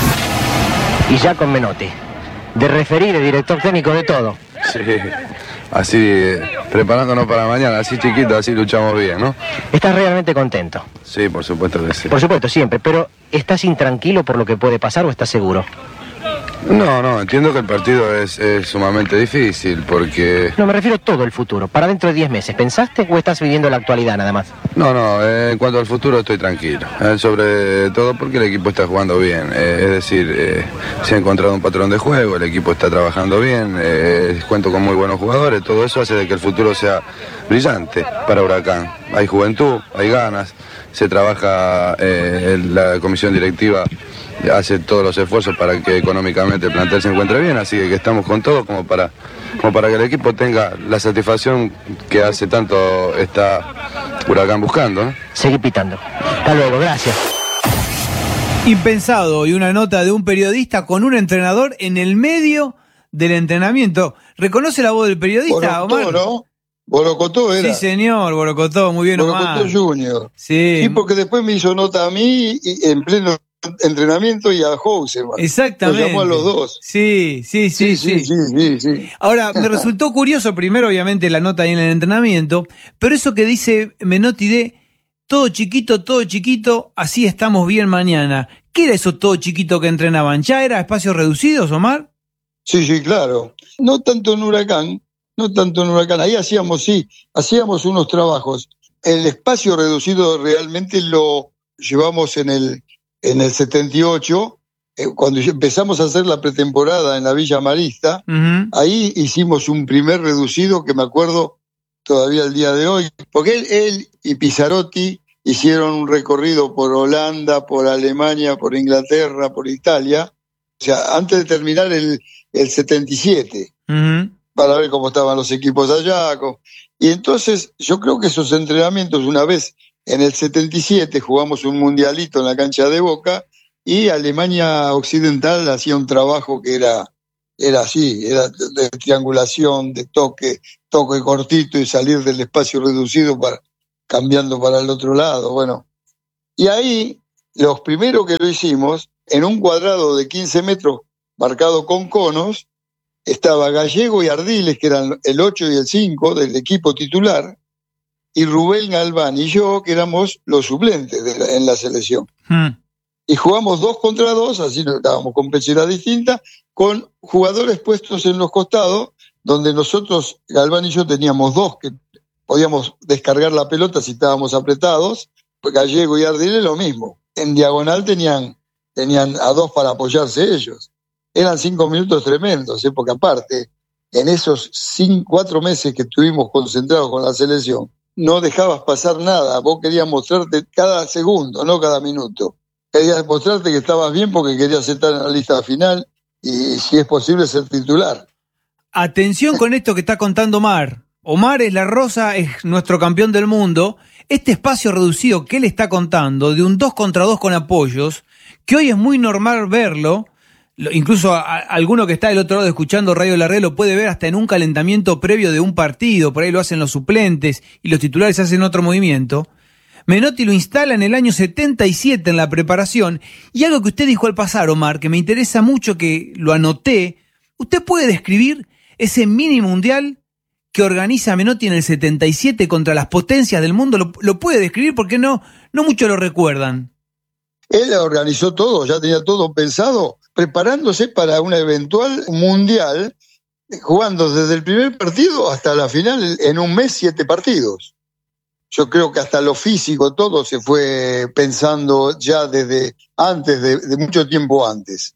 Y ya con Menotti, de referir, de director técnico, de todo. Sí, así, eh, preparándonos para mañana, así chiquito, así luchamos bien, ¿no? ¿Estás realmente contento? Sí, por supuesto que sí. Por supuesto, siempre, pero ¿estás intranquilo por lo que puede pasar o estás seguro? No, no, entiendo que el partido es, es sumamente difícil porque... No, me refiero a todo el futuro, para dentro de diez meses. ¿Pensaste o estás viviendo la actualidad nada más? No, no, eh, en cuanto al futuro estoy tranquilo. Eh, sobre todo porque el equipo está jugando bien. Eh, es decir, eh, se ha encontrado un patrón de juego, el equipo está trabajando bien, eh, cuento con muy buenos jugadores, todo eso hace de que el futuro sea brillante para Huracán. Hay juventud, hay ganas, se trabaja, eh, la comisión directiva hace todos los esfuerzos para que económicamente el plantel se encuentre bien, así que estamos con todo como para, como para que el equipo tenga la satisfacción que hace tanto está Huracán buscando, ¿no? Seguí pitando. Hasta luego, gracias. Impensado, y una nota de un periodista con un entrenador en el medio del entrenamiento. ¿Reconoce la voz del periodista, Borocotó, Omar? ¿no? Borocotó era. Sí, señor, Borocotó, muy bien, Borocotó Omar. Junior. Sí. Sí, porque después me hizo nota a mí y en pleno entrenamiento y a Houseman. Exactamente. Los llamó a los dos. Sí, sí, sí, sí. sí, sí, sí, sí. Ahora, me resultó curioso, primero, obviamente, la nota ahí en el entrenamiento, pero eso que dice Menotti de todo chiquito, todo chiquito, así estamos bien mañana. ¿Qué era eso todo chiquito que entrenaban? ¿Ya era espacios reducidos, Omar? Sí, sí, claro. No tanto en Huracán, no tanto en Huracán. Ahí hacíamos, sí, hacíamos unos trabajos. El espacio reducido realmente lo llevamos en el en el setenta y ocho, eh, cuando empezamos a hacer la pretemporada en la Villa Marista. Uh-huh. Ahí hicimos un primer reducido que me acuerdo todavía el día de hoy, porque él, él y Pizzarotti hicieron un recorrido por Holanda, por Alemania, por Inglaterra, por Italia, o sea, antes de terminar el, el setenta y siete, uh-huh. para ver cómo estaban los equipos allá. Y entonces yo creo que esos entrenamientos, una vez en el setenta y siete jugamos un mundialito en la cancha de Boca y Alemania Occidental hacía un trabajo que era, era así, era de triangulación, de toque, toque cortito y salir del espacio reducido para, cambiando para el otro lado. Bueno, y ahí los primeros que lo hicimos, en un cuadrado de quince metros marcado con conos, estaba Gallego y Ardiles, que eran el ocho y el cinco del equipo titular, y Rubén Galván y yo, que éramos los suplentes de la, en la selección. Hmm. Y jugamos dos contra dos, así estábamos con pecheras distintas, con jugadores puestos en los costados, donde nosotros, Galván y yo, teníamos dos que podíamos descargar la pelota si estábamos apretados, pues Gallego y Ardiles lo mismo. En diagonal tenían, tenían a dos para apoyarse ellos. Eran cinco minutos tremendos, ¿eh? Porque aparte, en esos cinco, cuatro meses que estuvimos concentrados con la selección, no dejabas pasar nada, vos querías mostrarte cada segundo, no cada minuto. Querías mostrarte que estabas bien porque querías estar en la lista final y si es posible ser titular. Atención con esto que está contando Omar. Omar es la Rosa, es nuestro campeón del mundo. Este espacio reducido que él está contando, de un dos contra dos con apoyos, que hoy es muy normal verlo, incluso a, a, alguno que está del otro lado escuchando Radio La Red lo puede ver hasta en un calentamiento previo de un partido, por ahí lo hacen los suplentes y los titulares hacen otro movimiento. Menotti lo instala en el año setenta y siete en la preparación, y algo que usted dijo al pasar, Omar, que me interesa mucho, que lo anoté. ¿Usted puede describir ese mini mundial que organiza Menotti en el setenta y siete contra las potencias del mundo? ¿Lo, lo puede describir? Porque no, no muchos lo recuerdan. Él organizó todo, ya tenía todo pensado, preparándose para un eventual mundial, jugando desde el primer partido hasta la final, en un mes, siete partidos. Yo creo que hasta lo físico, todo se fue pensando ya desde antes, de, de mucho tiempo antes.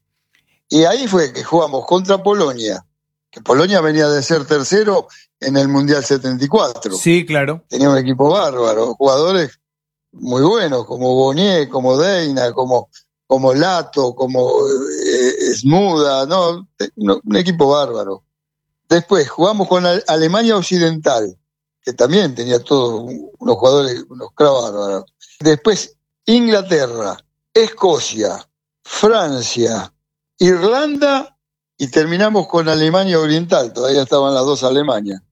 Y ahí fue que jugamos contra Polonia, que Polonia venía de ser tercero en el Mundial setenta y cuatro. Sí, claro. Tenía un equipo bárbaro, jugadores muy buenos, como Bonier, como Deina, como, como Lato, como eh, Smuda, ¿no? Un equipo bárbaro. Después jugamos con Alemania Occidental, que también tenía todos unos jugadores, unos cracks bárbaros. Después Inglaterra, Escocia, Francia, Irlanda, y terminamos con Alemania Oriental, todavía estaban las dos Alemanias.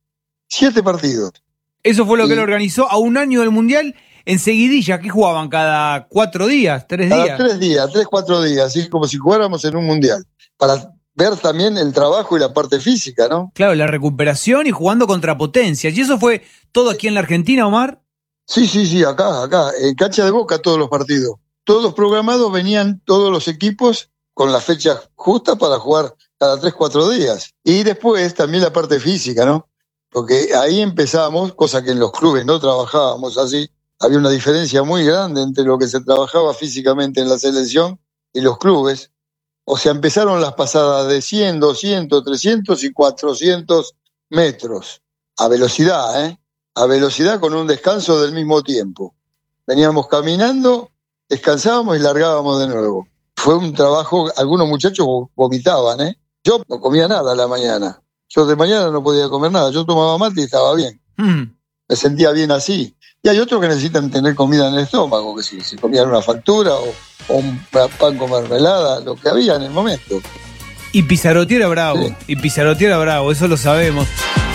Siete partidos. Eso fue lo y, que él organizó a un año del Mundial, en seguidilla, que jugaban cada cuatro días, tres cada días. Tres días, tres, cuatro días, así como si jugáramos en un Mundial, para ver también el trabajo y la parte física, ¿no? Claro, la recuperación y jugando contra potencias. ¿Y eso fue todo aquí en la Argentina, Omar? Sí, sí, sí, acá, acá, en cancha de Boca todos los partidos. Todos programados, venían todos los equipos con la fecha justa para jugar cada tres, cuatro días. Y después también la parte física, ¿no? Porque ahí empezamos, cosa que en los clubes no trabajábamos así. Había una diferencia muy grande entre lo que se trabajaba físicamente en la selección y los clubes. O sea, empezaron las pasadas de cien, doscientos, trescientos y cuatrocientos metros. A velocidad, ¿eh? A velocidad, con un descanso del mismo tiempo. Veníamos caminando, descansábamos y largábamos de nuevo. Fue un trabajo, algunos muchachos vomitaban, ¿eh? Yo no comía nada a la mañana. Yo de mañana no podía comer nada. Yo tomaba mate y estaba bien. Mm. Me sentía bien así. Y hay otros que necesitan tener comida en el estómago, que si, si comían una factura o, o un pan con mermelada, lo que había en el momento. Y Pizarrotti era bravo, sí. Y Pizarrotti era bravo, eso lo sabemos.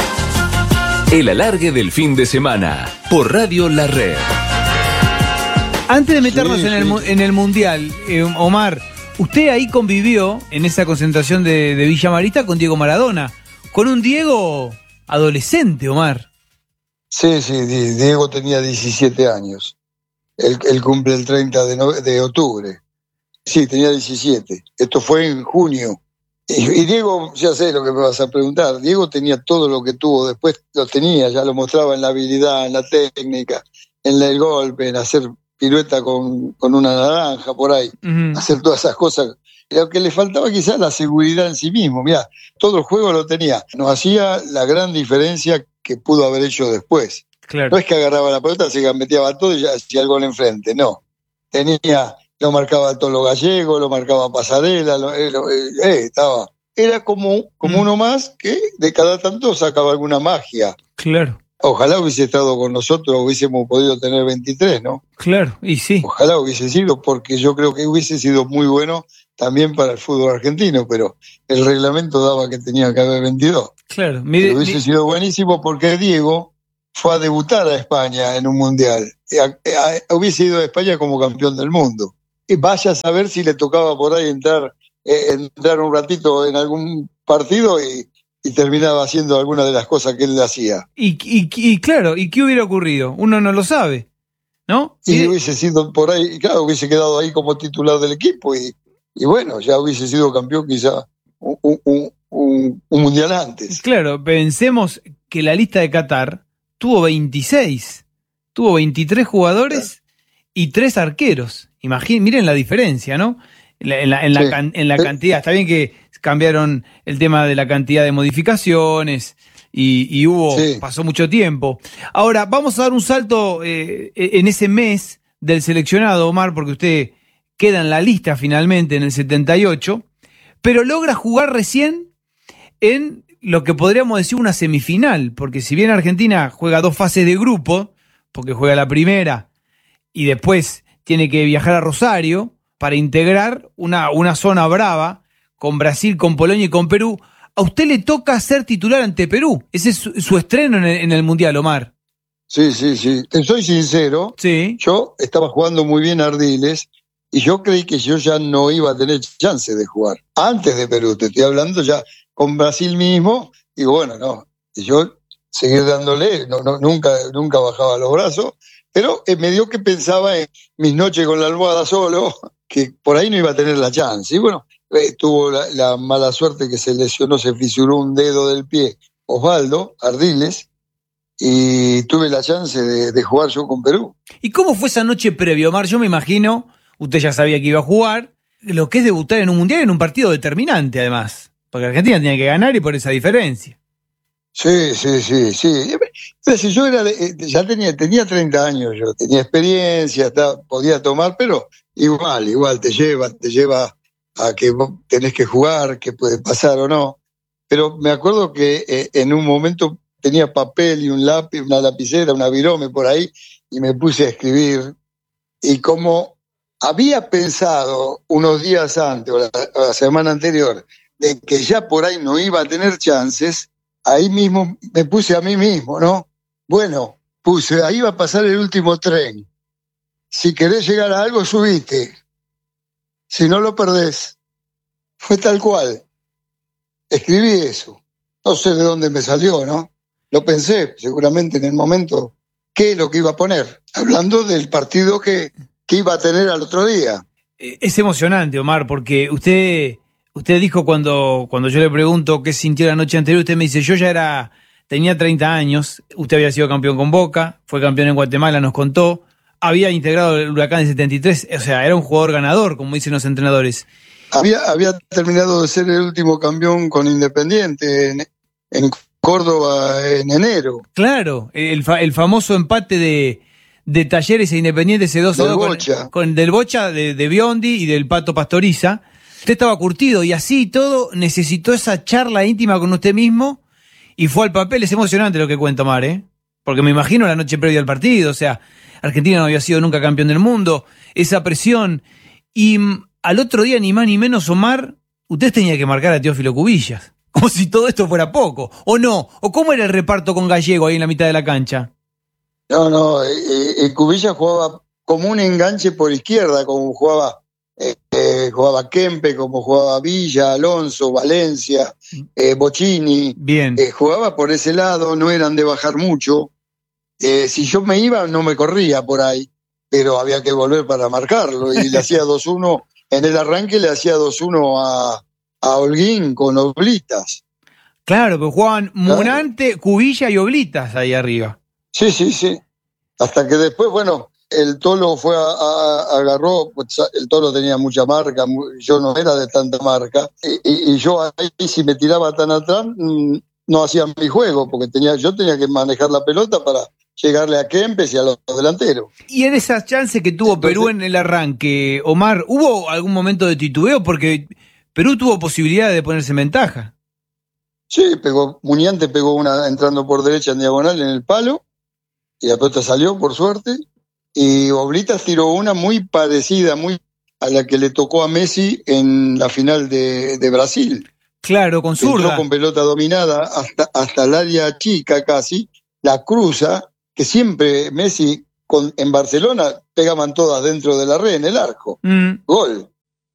El alargue del fin de semana, por Radio La Red. Antes de meternos sí, en, el, sí. en el Mundial, eh, Omar, usted ahí convivió en esa concentración de, de Villa Marista con Diego Maradona, con un Diego adolescente, Omar. Sí, sí, Diego tenía diecisiete años. Él, él cumple el treinta de, no, de octubre. Sí, tenía diecisiete. Esto fue en junio. Y, y Diego, ya sé lo que me vas a preguntar, Diego tenía todo lo que tuvo, después lo tenía, ya lo mostraba en la habilidad, en la técnica, en el golpe, en hacer pirueta con, con una naranja por ahí, uh-huh. hacer todas esas cosas. Lo que le faltaba quizás la seguridad en sí mismo. Mirá, todo el juego lo tenía. Nos hacía la gran diferencia que pudo haber hecho después. Claro. No es que agarraba la pelota, se gambeteaba todo y ya hacía el gol enfrente, no. Tenía, lo marcaba Tolo Gallego, lo marcaba Pasarela, lo, eh, lo, eh, estaba. Era como, como mm. uno más que de cada tanto sacaba alguna magia. Claro. Ojalá hubiese estado con nosotros, hubiésemos podido tener veintitrés, ¿no? Claro, y sí. Ojalá hubiese sido, porque yo creo que hubiese sido muy bueno también para el fútbol argentino, pero el reglamento daba que tenía que haber veintidós. Claro, mire, pero hubiese mire. sido buenísimo porque Diego fue a debutar a España en un mundial. A, a, hubiese ido a España como campeón del mundo. Y vaya a saber si le tocaba por ahí entrar, eh, entrar un ratito en algún partido y, y terminaba haciendo alguna de las cosas que él hacía. Y, y, y claro, ¿y qué hubiera ocurrido? Uno no lo sabe, ¿no? Y, y hubiese sido por ahí, claro, hubiese quedado ahí como titular del equipo y, y bueno, ya hubiese sido campeón quizá un, un, un, un mundial antes. Claro, pensemos que la lista de Qatar tuvo veintiséis, tuvo veintitrés jugadores claro. y tres arqueros. Imaginen, miren la diferencia, ¿no? En la, en la, en la, sí. can, en la cantidad. Está bien que cambiaron el tema de la cantidad de modificaciones y, y hubo, sí. pasó mucho tiempo. Ahora, vamos a dar un salto eh, en ese mes del seleccionado, Omar, porque usted queda en la lista finalmente en el setenta y ocho, pero logra jugar recién en lo que podríamos decir una semifinal, porque si bien Argentina juega dos fases de grupo, porque juega la primera y después tiene que viajar a Rosario para integrar una, una zona brava con Brasil, con Polonia y con Perú, a usted le toca ser titular ante Perú. Ese es su, su estreno en el, en el Mundial, Omar. Sí, sí, sí. Te soy sincero, sí. Yo estaba jugando muy bien Ardiles y yo creí que yo ya no iba a tener chance de jugar. Antes de Perú, te estoy hablando ya con Brasil mismo, y bueno, no, y yo seguir dándole, no, no, nunca, nunca bajaba los brazos, pero eh, me dio que pensaba en mis noches con la almohada solo, que por ahí no iba a tener la chance. Y bueno, eh, tuvo la, la mala suerte que se lesionó, se fisuró un dedo del pie, Osvaldo Ardiles, y tuve la chance de, de jugar yo con Perú. ¿Y cómo fue esa noche previa, Omar? Yo me imagino, usted ya sabía que iba a jugar, lo que es debutar en un Mundial en un partido determinante, además. Porque Argentina tenía que ganar y por esa diferencia. Sí, sí, sí, sí. Entonces, yo era de, ya tenía, tenía treinta años, yo tenía experiencia, estaba, podía tomar, pero igual, igual te lleva, te lleva a que vos tenés que jugar, que puede pasar o no. Pero me acuerdo que eh, en un momento tenía papel y un lápiz, una lapicera, una virome por ahí, y me puse a escribir. Y como había pensado unos días antes, o la, o la semana anterior, de que ya por ahí no iba a tener chances, ahí mismo me puse a mí mismo, ¿no? Bueno, puse, ahí va a pasar el último tren. Si querés llegar a algo, subite. Si no, lo perdés. Fue tal cual. Escribí eso. No sé de dónde me salió, ¿no? Lo pensé, seguramente en el momento, qué es lo que iba a poner. Hablando del partido que, que iba a tener al otro día. Es emocionante, Omar, porque usted... Usted dijo cuando, cuando yo le pregunto qué sintió la noche anterior, usted me dice, yo ya era, tenía treinta años, usted había sido campeón con Boca, fue campeón en Guatemala, nos contó, había integrado el Huracán en setenta y tres, o sea, era un jugador ganador, como dicen los entrenadores. Había, había terminado de ser el último campeón con Independiente en, en Córdoba en enero. Claro, el, fa, el famoso empate de, de Talleres e Independiente, ese dos a dos con, con del Bocha, de, de Biondi y del Pato Pastoriza. Usted estaba curtido y así todo necesitó esa charla íntima con usted mismo y fue al papel. Es emocionante lo que cuenta Omar, ¿eh? Porque me imagino la noche previa al partido, o sea, Argentina no había sido nunca campeón del mundo, esa presión. Y m, al otro día, ni más ni menos, Omar, usted tenía que marcar a Teófilo Cubillas, como si todo esto fuera poco, ¿o no? ¿O cómo era el reparto con Gallego ahí en la mitad de la cancha? No, no, eh, eh, Cubillas jugaba como un enganche por izquierda, como jugaba... Eh, eh, jugaba Kempe, como jugaba Villa, Alonso, Valencia, eh, Bocini. Bien. Eh, jugaba por ese lado, no eran de bajar mucho. Eh, si yo me iba, no me corría por ahí, pero había que volver para marcarlo. Y le hacía dos uno, en el arranque le hacía dos uno a, a Holguín con Oblitas. Claro, pero jugaban Munante, claro. Cubilla y Oblitas ahí arriba. Sí, sí, sí. Hasta que después, bueno... El Tolo fue a, a, agarró, pues el Tolo tenía mucha marca, yo no era de tanta marca, y, y, y yo ahí si me tiraba tan atrás, no hacía mi juego, porque tenía, yo tenía que manejar la pelota para llegarle a Kempes y a los delanteros. Y en esas chances que tuvo Entonces, Perú en el arranque, Omar, ¿hubo algún momento de titubeo? Porque Perú tuvo posibilidad de ponerse en ventaja. Sí, pegó, Muñante pegó una entrando por derecha en diagonal en el palo, y la pelota salió, por suerte. Y Oblitas tiró una muy parecida, muy a la que le tocó a Messi en la final de, de Brasil. Claro, con zurda. Entró con pelota dominada hasta, hasta el área chica casi, la cruza, que siempre Messi con, en Barcelona pegaban todas dentro de la red, en el arco. Mm. Gol.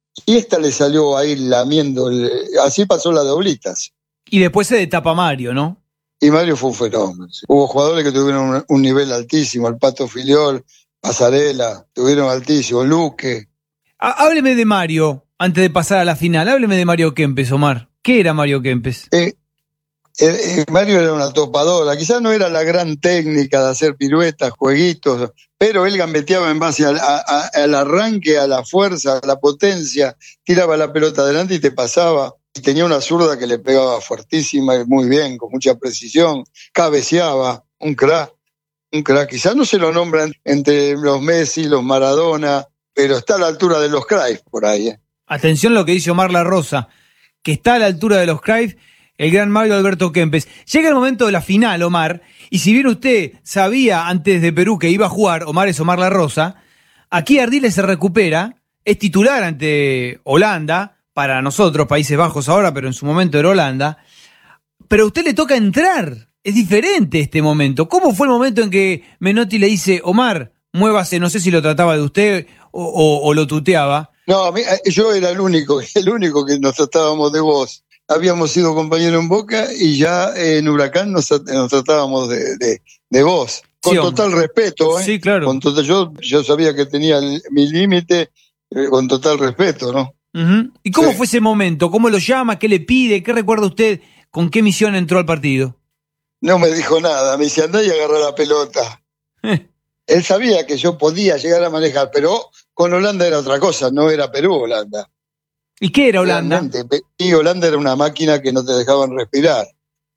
Y esta le salió ahí lamiendo, el, así pasó la de Oblitas. Y después se destapa Mario, ¿no? Y Mario fue un fenómeno. Hubo jugadores que tuvieron un, un nivel altísimo, el Pato Filiol, Pasarela, tuvieron altísimo, Luque. Hábleme de Mario, antes de pasar a la final, hábleme de Mario Kempes, Omar. ¿Qué era Mario Kempes? Eh, eh, Mario era una topadora, quizás no era la gran técnica de hacer piruetas, jueguitos, pero él gambeteaba en base a, a, a, al arranque, a la fuerza, a la potencia, tiraba la pelota adelante y te pasaba. Y tenía una zurda que le pegaba fuertísima y muy bien, con mucha precisión, cabeceaba, un crack. Un crack, quizás no se lo nombran entre los Messi, los Maradona, pero está a la altura de los Cruyff por ahí. ¿eh? Atención lo que dice Omar La Rosa. que está a la altura de los Cruyff, el gran Mario Alberto Kempes. Llega el momento de la final, Omar, y si bien usted sabía antes de Perú que iba a jugar, Omar es Omar La Rosa, aquí Ardiles se recupera, es titular ante Holanda, para nosotros, Países Bajos ahora, pero en su momento era Holanda, pero a usted le toca entrar, es diferente este momento. ¿Cómo fue el momento en que Menotti le dice, Omar, muévase, no sé si lo trataba de usted o, o, o lo tuteaba? No, a mí, yo era el único, el único que nos tratábamos de vos. Habíamos sido compañeros en Boca y ya en Huracán nos, nos tratábamos de, de, de vos. Con sí, total respeto, ¿eh? Sí, claro. Con total, yo, yo sabía que tenía el, mi límite, eh, con total respeto, ¿no? Uh-huh. ¿Y cómo sí. fue ese momento? ¿Cómo lo llama? ¿Qué le pide? ¿Qué recuerda usted? ¿Con qué misión entró al partido? No me dijo nada, me dice andá y agarra la pelota. Él sabía que yo podía llegar a manejar, pero con Holanda era otra cosa, no era Perú Holanda. ¿Y qué era Holanda? Realmente, y Holanda era una máquina que no te dejaban respirar.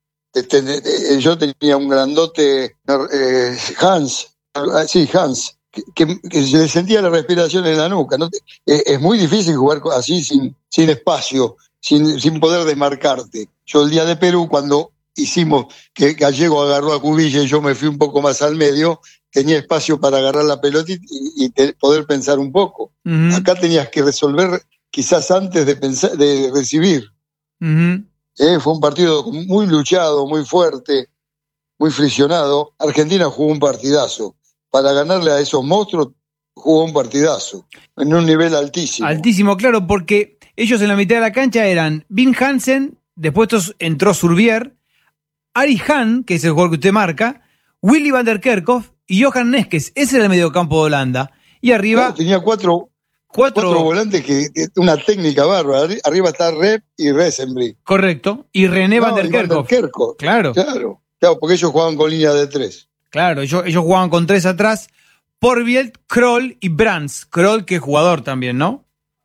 Yo tenía un grandote, eh, Hans, sí, Hans, que, que, que se le sentía la respiración en la nuca. ¿No? Es muy difícil jugar así, sin, sin espacio, sin, sin poder desmarcarte. Yo el día de Perú, cuando hicimos que Gallego agarró a Cubilla y yo me fui un poco más al medio, tenía espacio para agarrar la pelota y, y te, poder pensar un poco. Uh-huh. Acá tenías que resolver quizás antes de pensar, de recibir. Uh-huh. Eh, fue un partido muy luchado, muy fuerte, muy friccionado. Argentina jugó un partidazo. Para ganarle a esos monstruos, jugó un partidazo. En un nivel altísimo. Altísimo, claro, porque ellos en la mitad de la cancha eran Vin Hansen, después entró Surbier, Ari Hahn, que es el jugador que usted marca, Willy van der Kerkhoff y Johan Neskes. Ese era el mediocampo de Holanda. Y arriba... Claro, tenía cuatro... Cuatro, Cuatro volantes que, que una técnica bárbara. Arriba está Rep y Resenbrich. Correcto. Y René no, van der Kerkhoff. Claro. claro. Claro, porque ellos jugaban con línea de tres. Claro, ellos, ellos jugaban con tres atrás. Porbielt, Kroll y Brands. Kroll, que es jugador también, ¿no?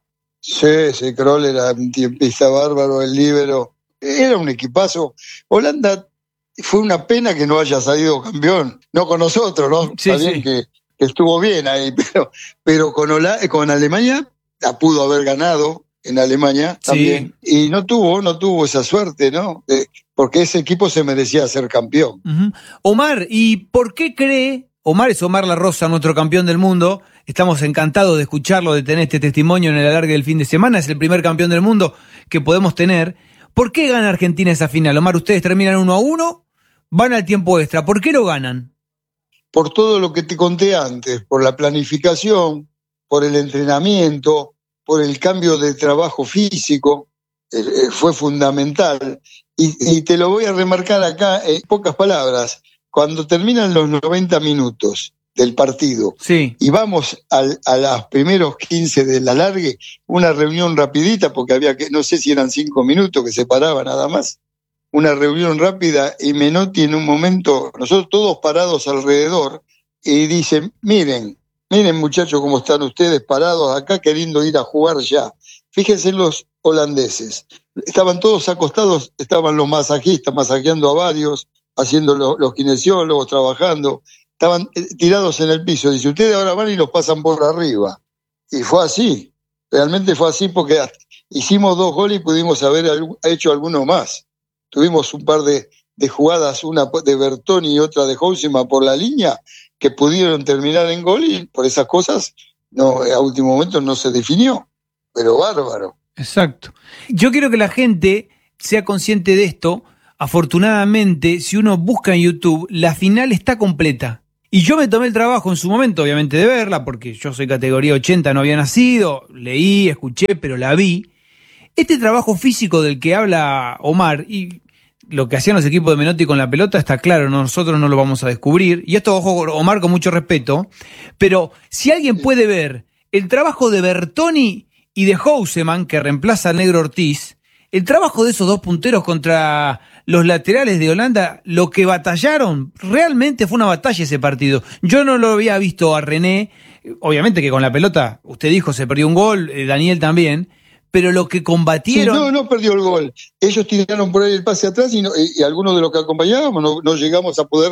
Sí, sí, Kroll era un tiempista bárbaro, el líbero. Era un equipazo. Holanda fue una pena que no haya salido campeón. No con nosotros, ¿no? Sí, Está bien sí. que... que estuvo bien ahí, pero, pero con, Hola, con Alemania la pudo haber ganado en Alemania también, sí. Y no tuvo, no tuvo esa suerte, ¿no? Eh, porque ese equipo se merecía ser campeón. Uh-huh. Omar, ¿y por qué cree? Omar es Omar La Rosa, nuestro campeón del mundo. Estamos encantados de escucharlo, de tener este testimonio en el alargue del fin de semana. Es el primer campeón del mundo que podemos tener. ¿Por qué gana Argentina esa final? Omar, ustedes terminan uno a uno, van al tiempo extra. ¿Por qué lo ganan? Por todo lo que te conté antes, por la planificación, por el entrenamiento, por el cambio de trabajo físico, eh, fue fundamental. Y, y te lo voy a remarcar acá en pocas palabras. Cuando terminan los noventa minutos del partido, sí. Y vamos al, a los primeros quince del alargue, una reunión rapidita, porque había que, no sé si eran cinco minutos que se paraba nada más, una reunión rápida, y Menotti en un momento, nosotros todos parados alrededor, y dicen, miren, miren muchachos cómo están ustedes parados acá queriendo ir a jugar ya. Fíjense los holandeses, estaban todos acostados, estaban los masajistas masajeando a varios, haciendo los, los kinesiólogos, trabajando, estaban tirados en el piso. Dice, ustedes ahora van y los pasan por arriba. Y fue así, realmente fue así, porque hicimos dos goles y pudimos haber hecho alguno más. Tuvimos un par de, de jugadas, una de Bertoni y otra de Housema por la línea, que pudieron terminar en gol y por esas cosas no, a último momento no se definió. Pero bárbaro. Exacto. Yo quiero que la gente sea consciente de esto. Afortunadamente, si uno busca en YouTube, la final está completa. Y yo me tomé el trabajo en su momento, obviamente, de verla, porque yo soy categoría ochenta, no había nacido, leí, escuché, pero la vi. Este trabajo físico del que habla Omar y lo que hacían los equipos de Menotti con la pelota está claro, nosotros no lo vamos a descubrir. Y esto, ojo, Omar, con mucho respeto, pero si alguien puede ver el trabajo de Bertoni y de Houseman, que reemplaza al Negro Ortiz, el trabajo de esos dos punteros contra los laterales de Holanda, lo que batallaron, realmente fue una batalla ese partido. Yo no lo había visto a René, obviamente que con la pelota, usted dijo, se perdió un gol, eh, Daniel también, pero lo que combatieron... Sí, no, no perdió el gol. Ellos tiraron por ahí el pase atrás y, no, y, y algunos de los que acompañábamos no, no llegamos a poder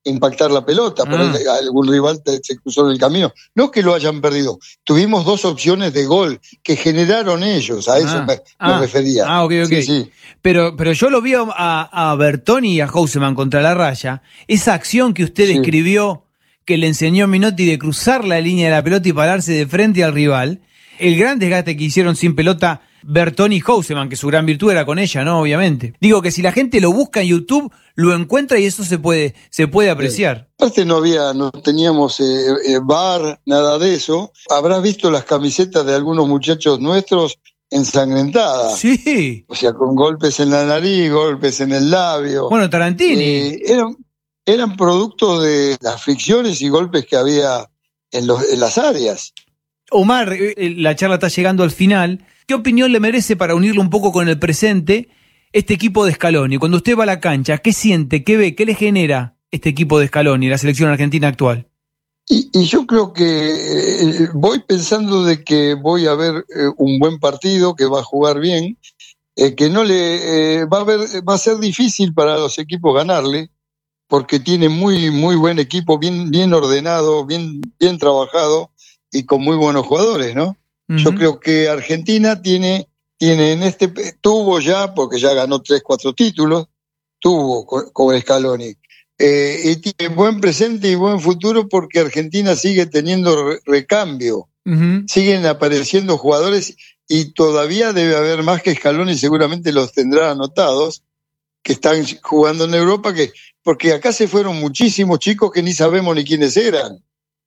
impactar la pelota, por Ah. ahí algún rival te- se cruzó en el camino. No que lo hayan perdido, tuvimos dos opciones de gol que generaron ellos, a eso Ah. me, me Ah. refería. Ah, ok, ok. Sí, sí. Pero, pero yo lo vi a, a Bertoni y a Houseman contra la raya. Esa acción que usted Sí. describió, que le enseñó Minotti de cruzar la línea de la pelota y pararse de frente al rival. El gran desgaste que hicieron sin pelota Bertoni y Houseman, que su gran virtud era con ella, ¿no? Obviamente. Digo que si la gente lo busca en YouTube, lo encuentra y eso se puede, se puede apreciar. Aparte no había, no teníamos eh, eh, bar, nada de eso. Habrás visto las camisetas de algunos muchachos nuestros ensangrentadas. Sí. O sea, con golpes en la nariz, golpes en el labio. Bueno, Tarantini. Eh, eran, eran producto de las fricciones y golpes que había en, los, en las áreas. Omar, eh, la charla está llegando al final. ¿Qué opinión le merece, para unirlo un poco con el presente, este equipo de Scaloni? Cuando usted va a la cancha, ¿qué siente, qué ve, qué le genera este equipo de Scaloni, la selección argentina actual? Y, y yo creo que eh, voy pensando de que voy a ver eh, un buen partido, que va a jugar bien, eh, que no le eh, va a ver, va a ser difícil para los equipos ganarle, porque tiene muy muy buen equipo, bien bien ordenado, bien bien trabajado y con muy buenos jugadores, ¿no? Uh-huh. Yo creo que Argentina tiene tiene en este tuvo ya, porque ya ganó tres cuatro títulos, tuvo con, con Scaloni. Eh, y tiene buen presente y buen futuro porque Argentina sigue teniendo re- recambio, Uh-huh. siguen apareciendo jugadores y todavía debe haber más que Scaloni, seguramente los tendrá anotados, que están jugando en Europa, que porque acá se fueron muchísimos chicos que ni sabemos ni quiénes eran,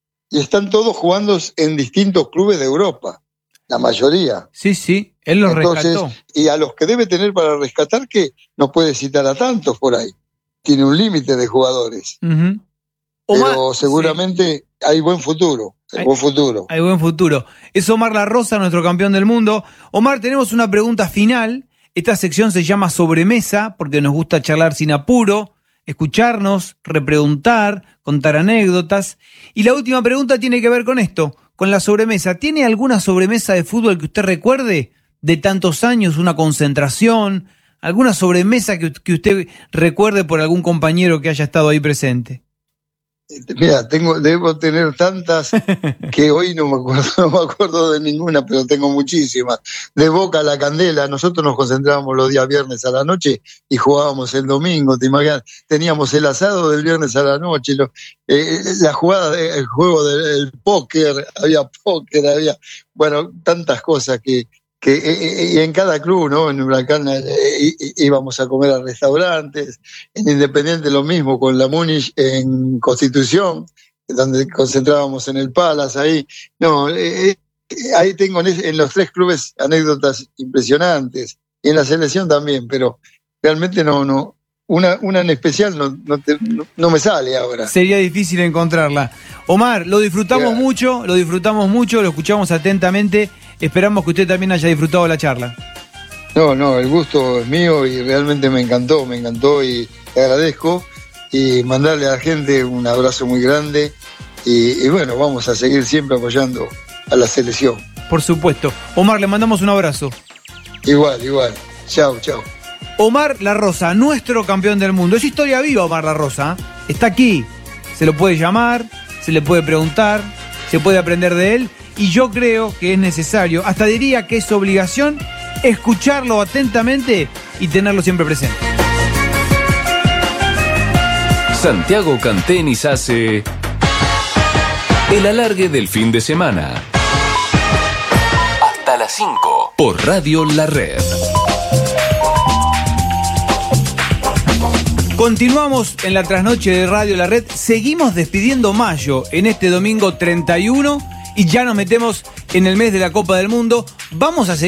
y están todos jugando en distintos clubes de Europa, la mayoría. Sí, sí, él los Entonces, rescató. y a los que debe tener para rescatar, que no puede citar a tantos por ahí. Tiene un límite de jugadores. Uh-huh. Pero Omar, seguramente sí, hay buen futuro. Hay, hay buen futuro. Hay buen futuro. Es Omar La Rosa, nuestro campeón del mundo. Omar, tenemos una pregunta final. Esta sección se llama Sobremesa, porque nos gusta charlar sin apuro, escucharnos, repreguntar, contar anécdotas. Y la última pregunta tiene que ver con esto, con la sobremesa. ¿Tiene alguna sobremesa de fútbol que usted recuerde de tantos años, una concentración, alguna sobremesa que, que usted recuerde por algún compañero que haya estado ahí presente? Mira, tengo, debo tener tantas que hoy no me acuerdo, no me acuerdo de ninguna, pero tengo muchísimas. De Boca a la Candela, nosotros nos concentrábamos los días viernes a la noche y jugábamos el domingo, te imaginas, teníamos el asado del viernes a la noche, lo, eh, la jugada, de, el juego del póker, había póker, había, bueno, tantas cosas que, que eh, y en cada club, ¿no? En Huracán eh, íbamos a comer a restaurantes, en Independiente lo mismo, con la Múnich en Constitución, donde concentrábamos en el Palace, ahí, no, eh, ahí tengo en, en los tres clubes anécdotas impresionantes, y en la selección también, pero realmente no, no, una, una en especial no, no, te, no, no me sale ahora. Sería difícil encontrarla. Omar, lo disfrutamos yeah. mucho, lo disfrutamos mucho, lo escuchamos atentamente. Esperamos que usted también haya disfrutado la charla. No, no, el gusto es mío y realmente me encantó, me encantó y te agradezco. Y mandarle a la gente un abrazo muy grande. Y, y bueno, vamos a seguir siempre apoyando a la selección. Por supuesto. Omar, le mandamos un abrazo. Igual, igual. Chao, chao. Omar La Rosa, nuestro campeón del mundo. Es historia viva, Omar La Rosa. Está aquí. Se lo puede llamar, se le puede preguntar, se puede aprender de él. Y yo creo que es necesario, hasta diría que es obligación, escucharlo atentamente y tenerlo siempre presente. Santiago Cantenis hace el alargue del fin de semana. Hasta las cinco por Radio La Red. Continuamos en la trasnoche de Radio La Red. Seguimos despidiendo mayo en este domingo treinta y uno y ya nos metemos en el mes de la Copa del Mundo. Vamos a seguir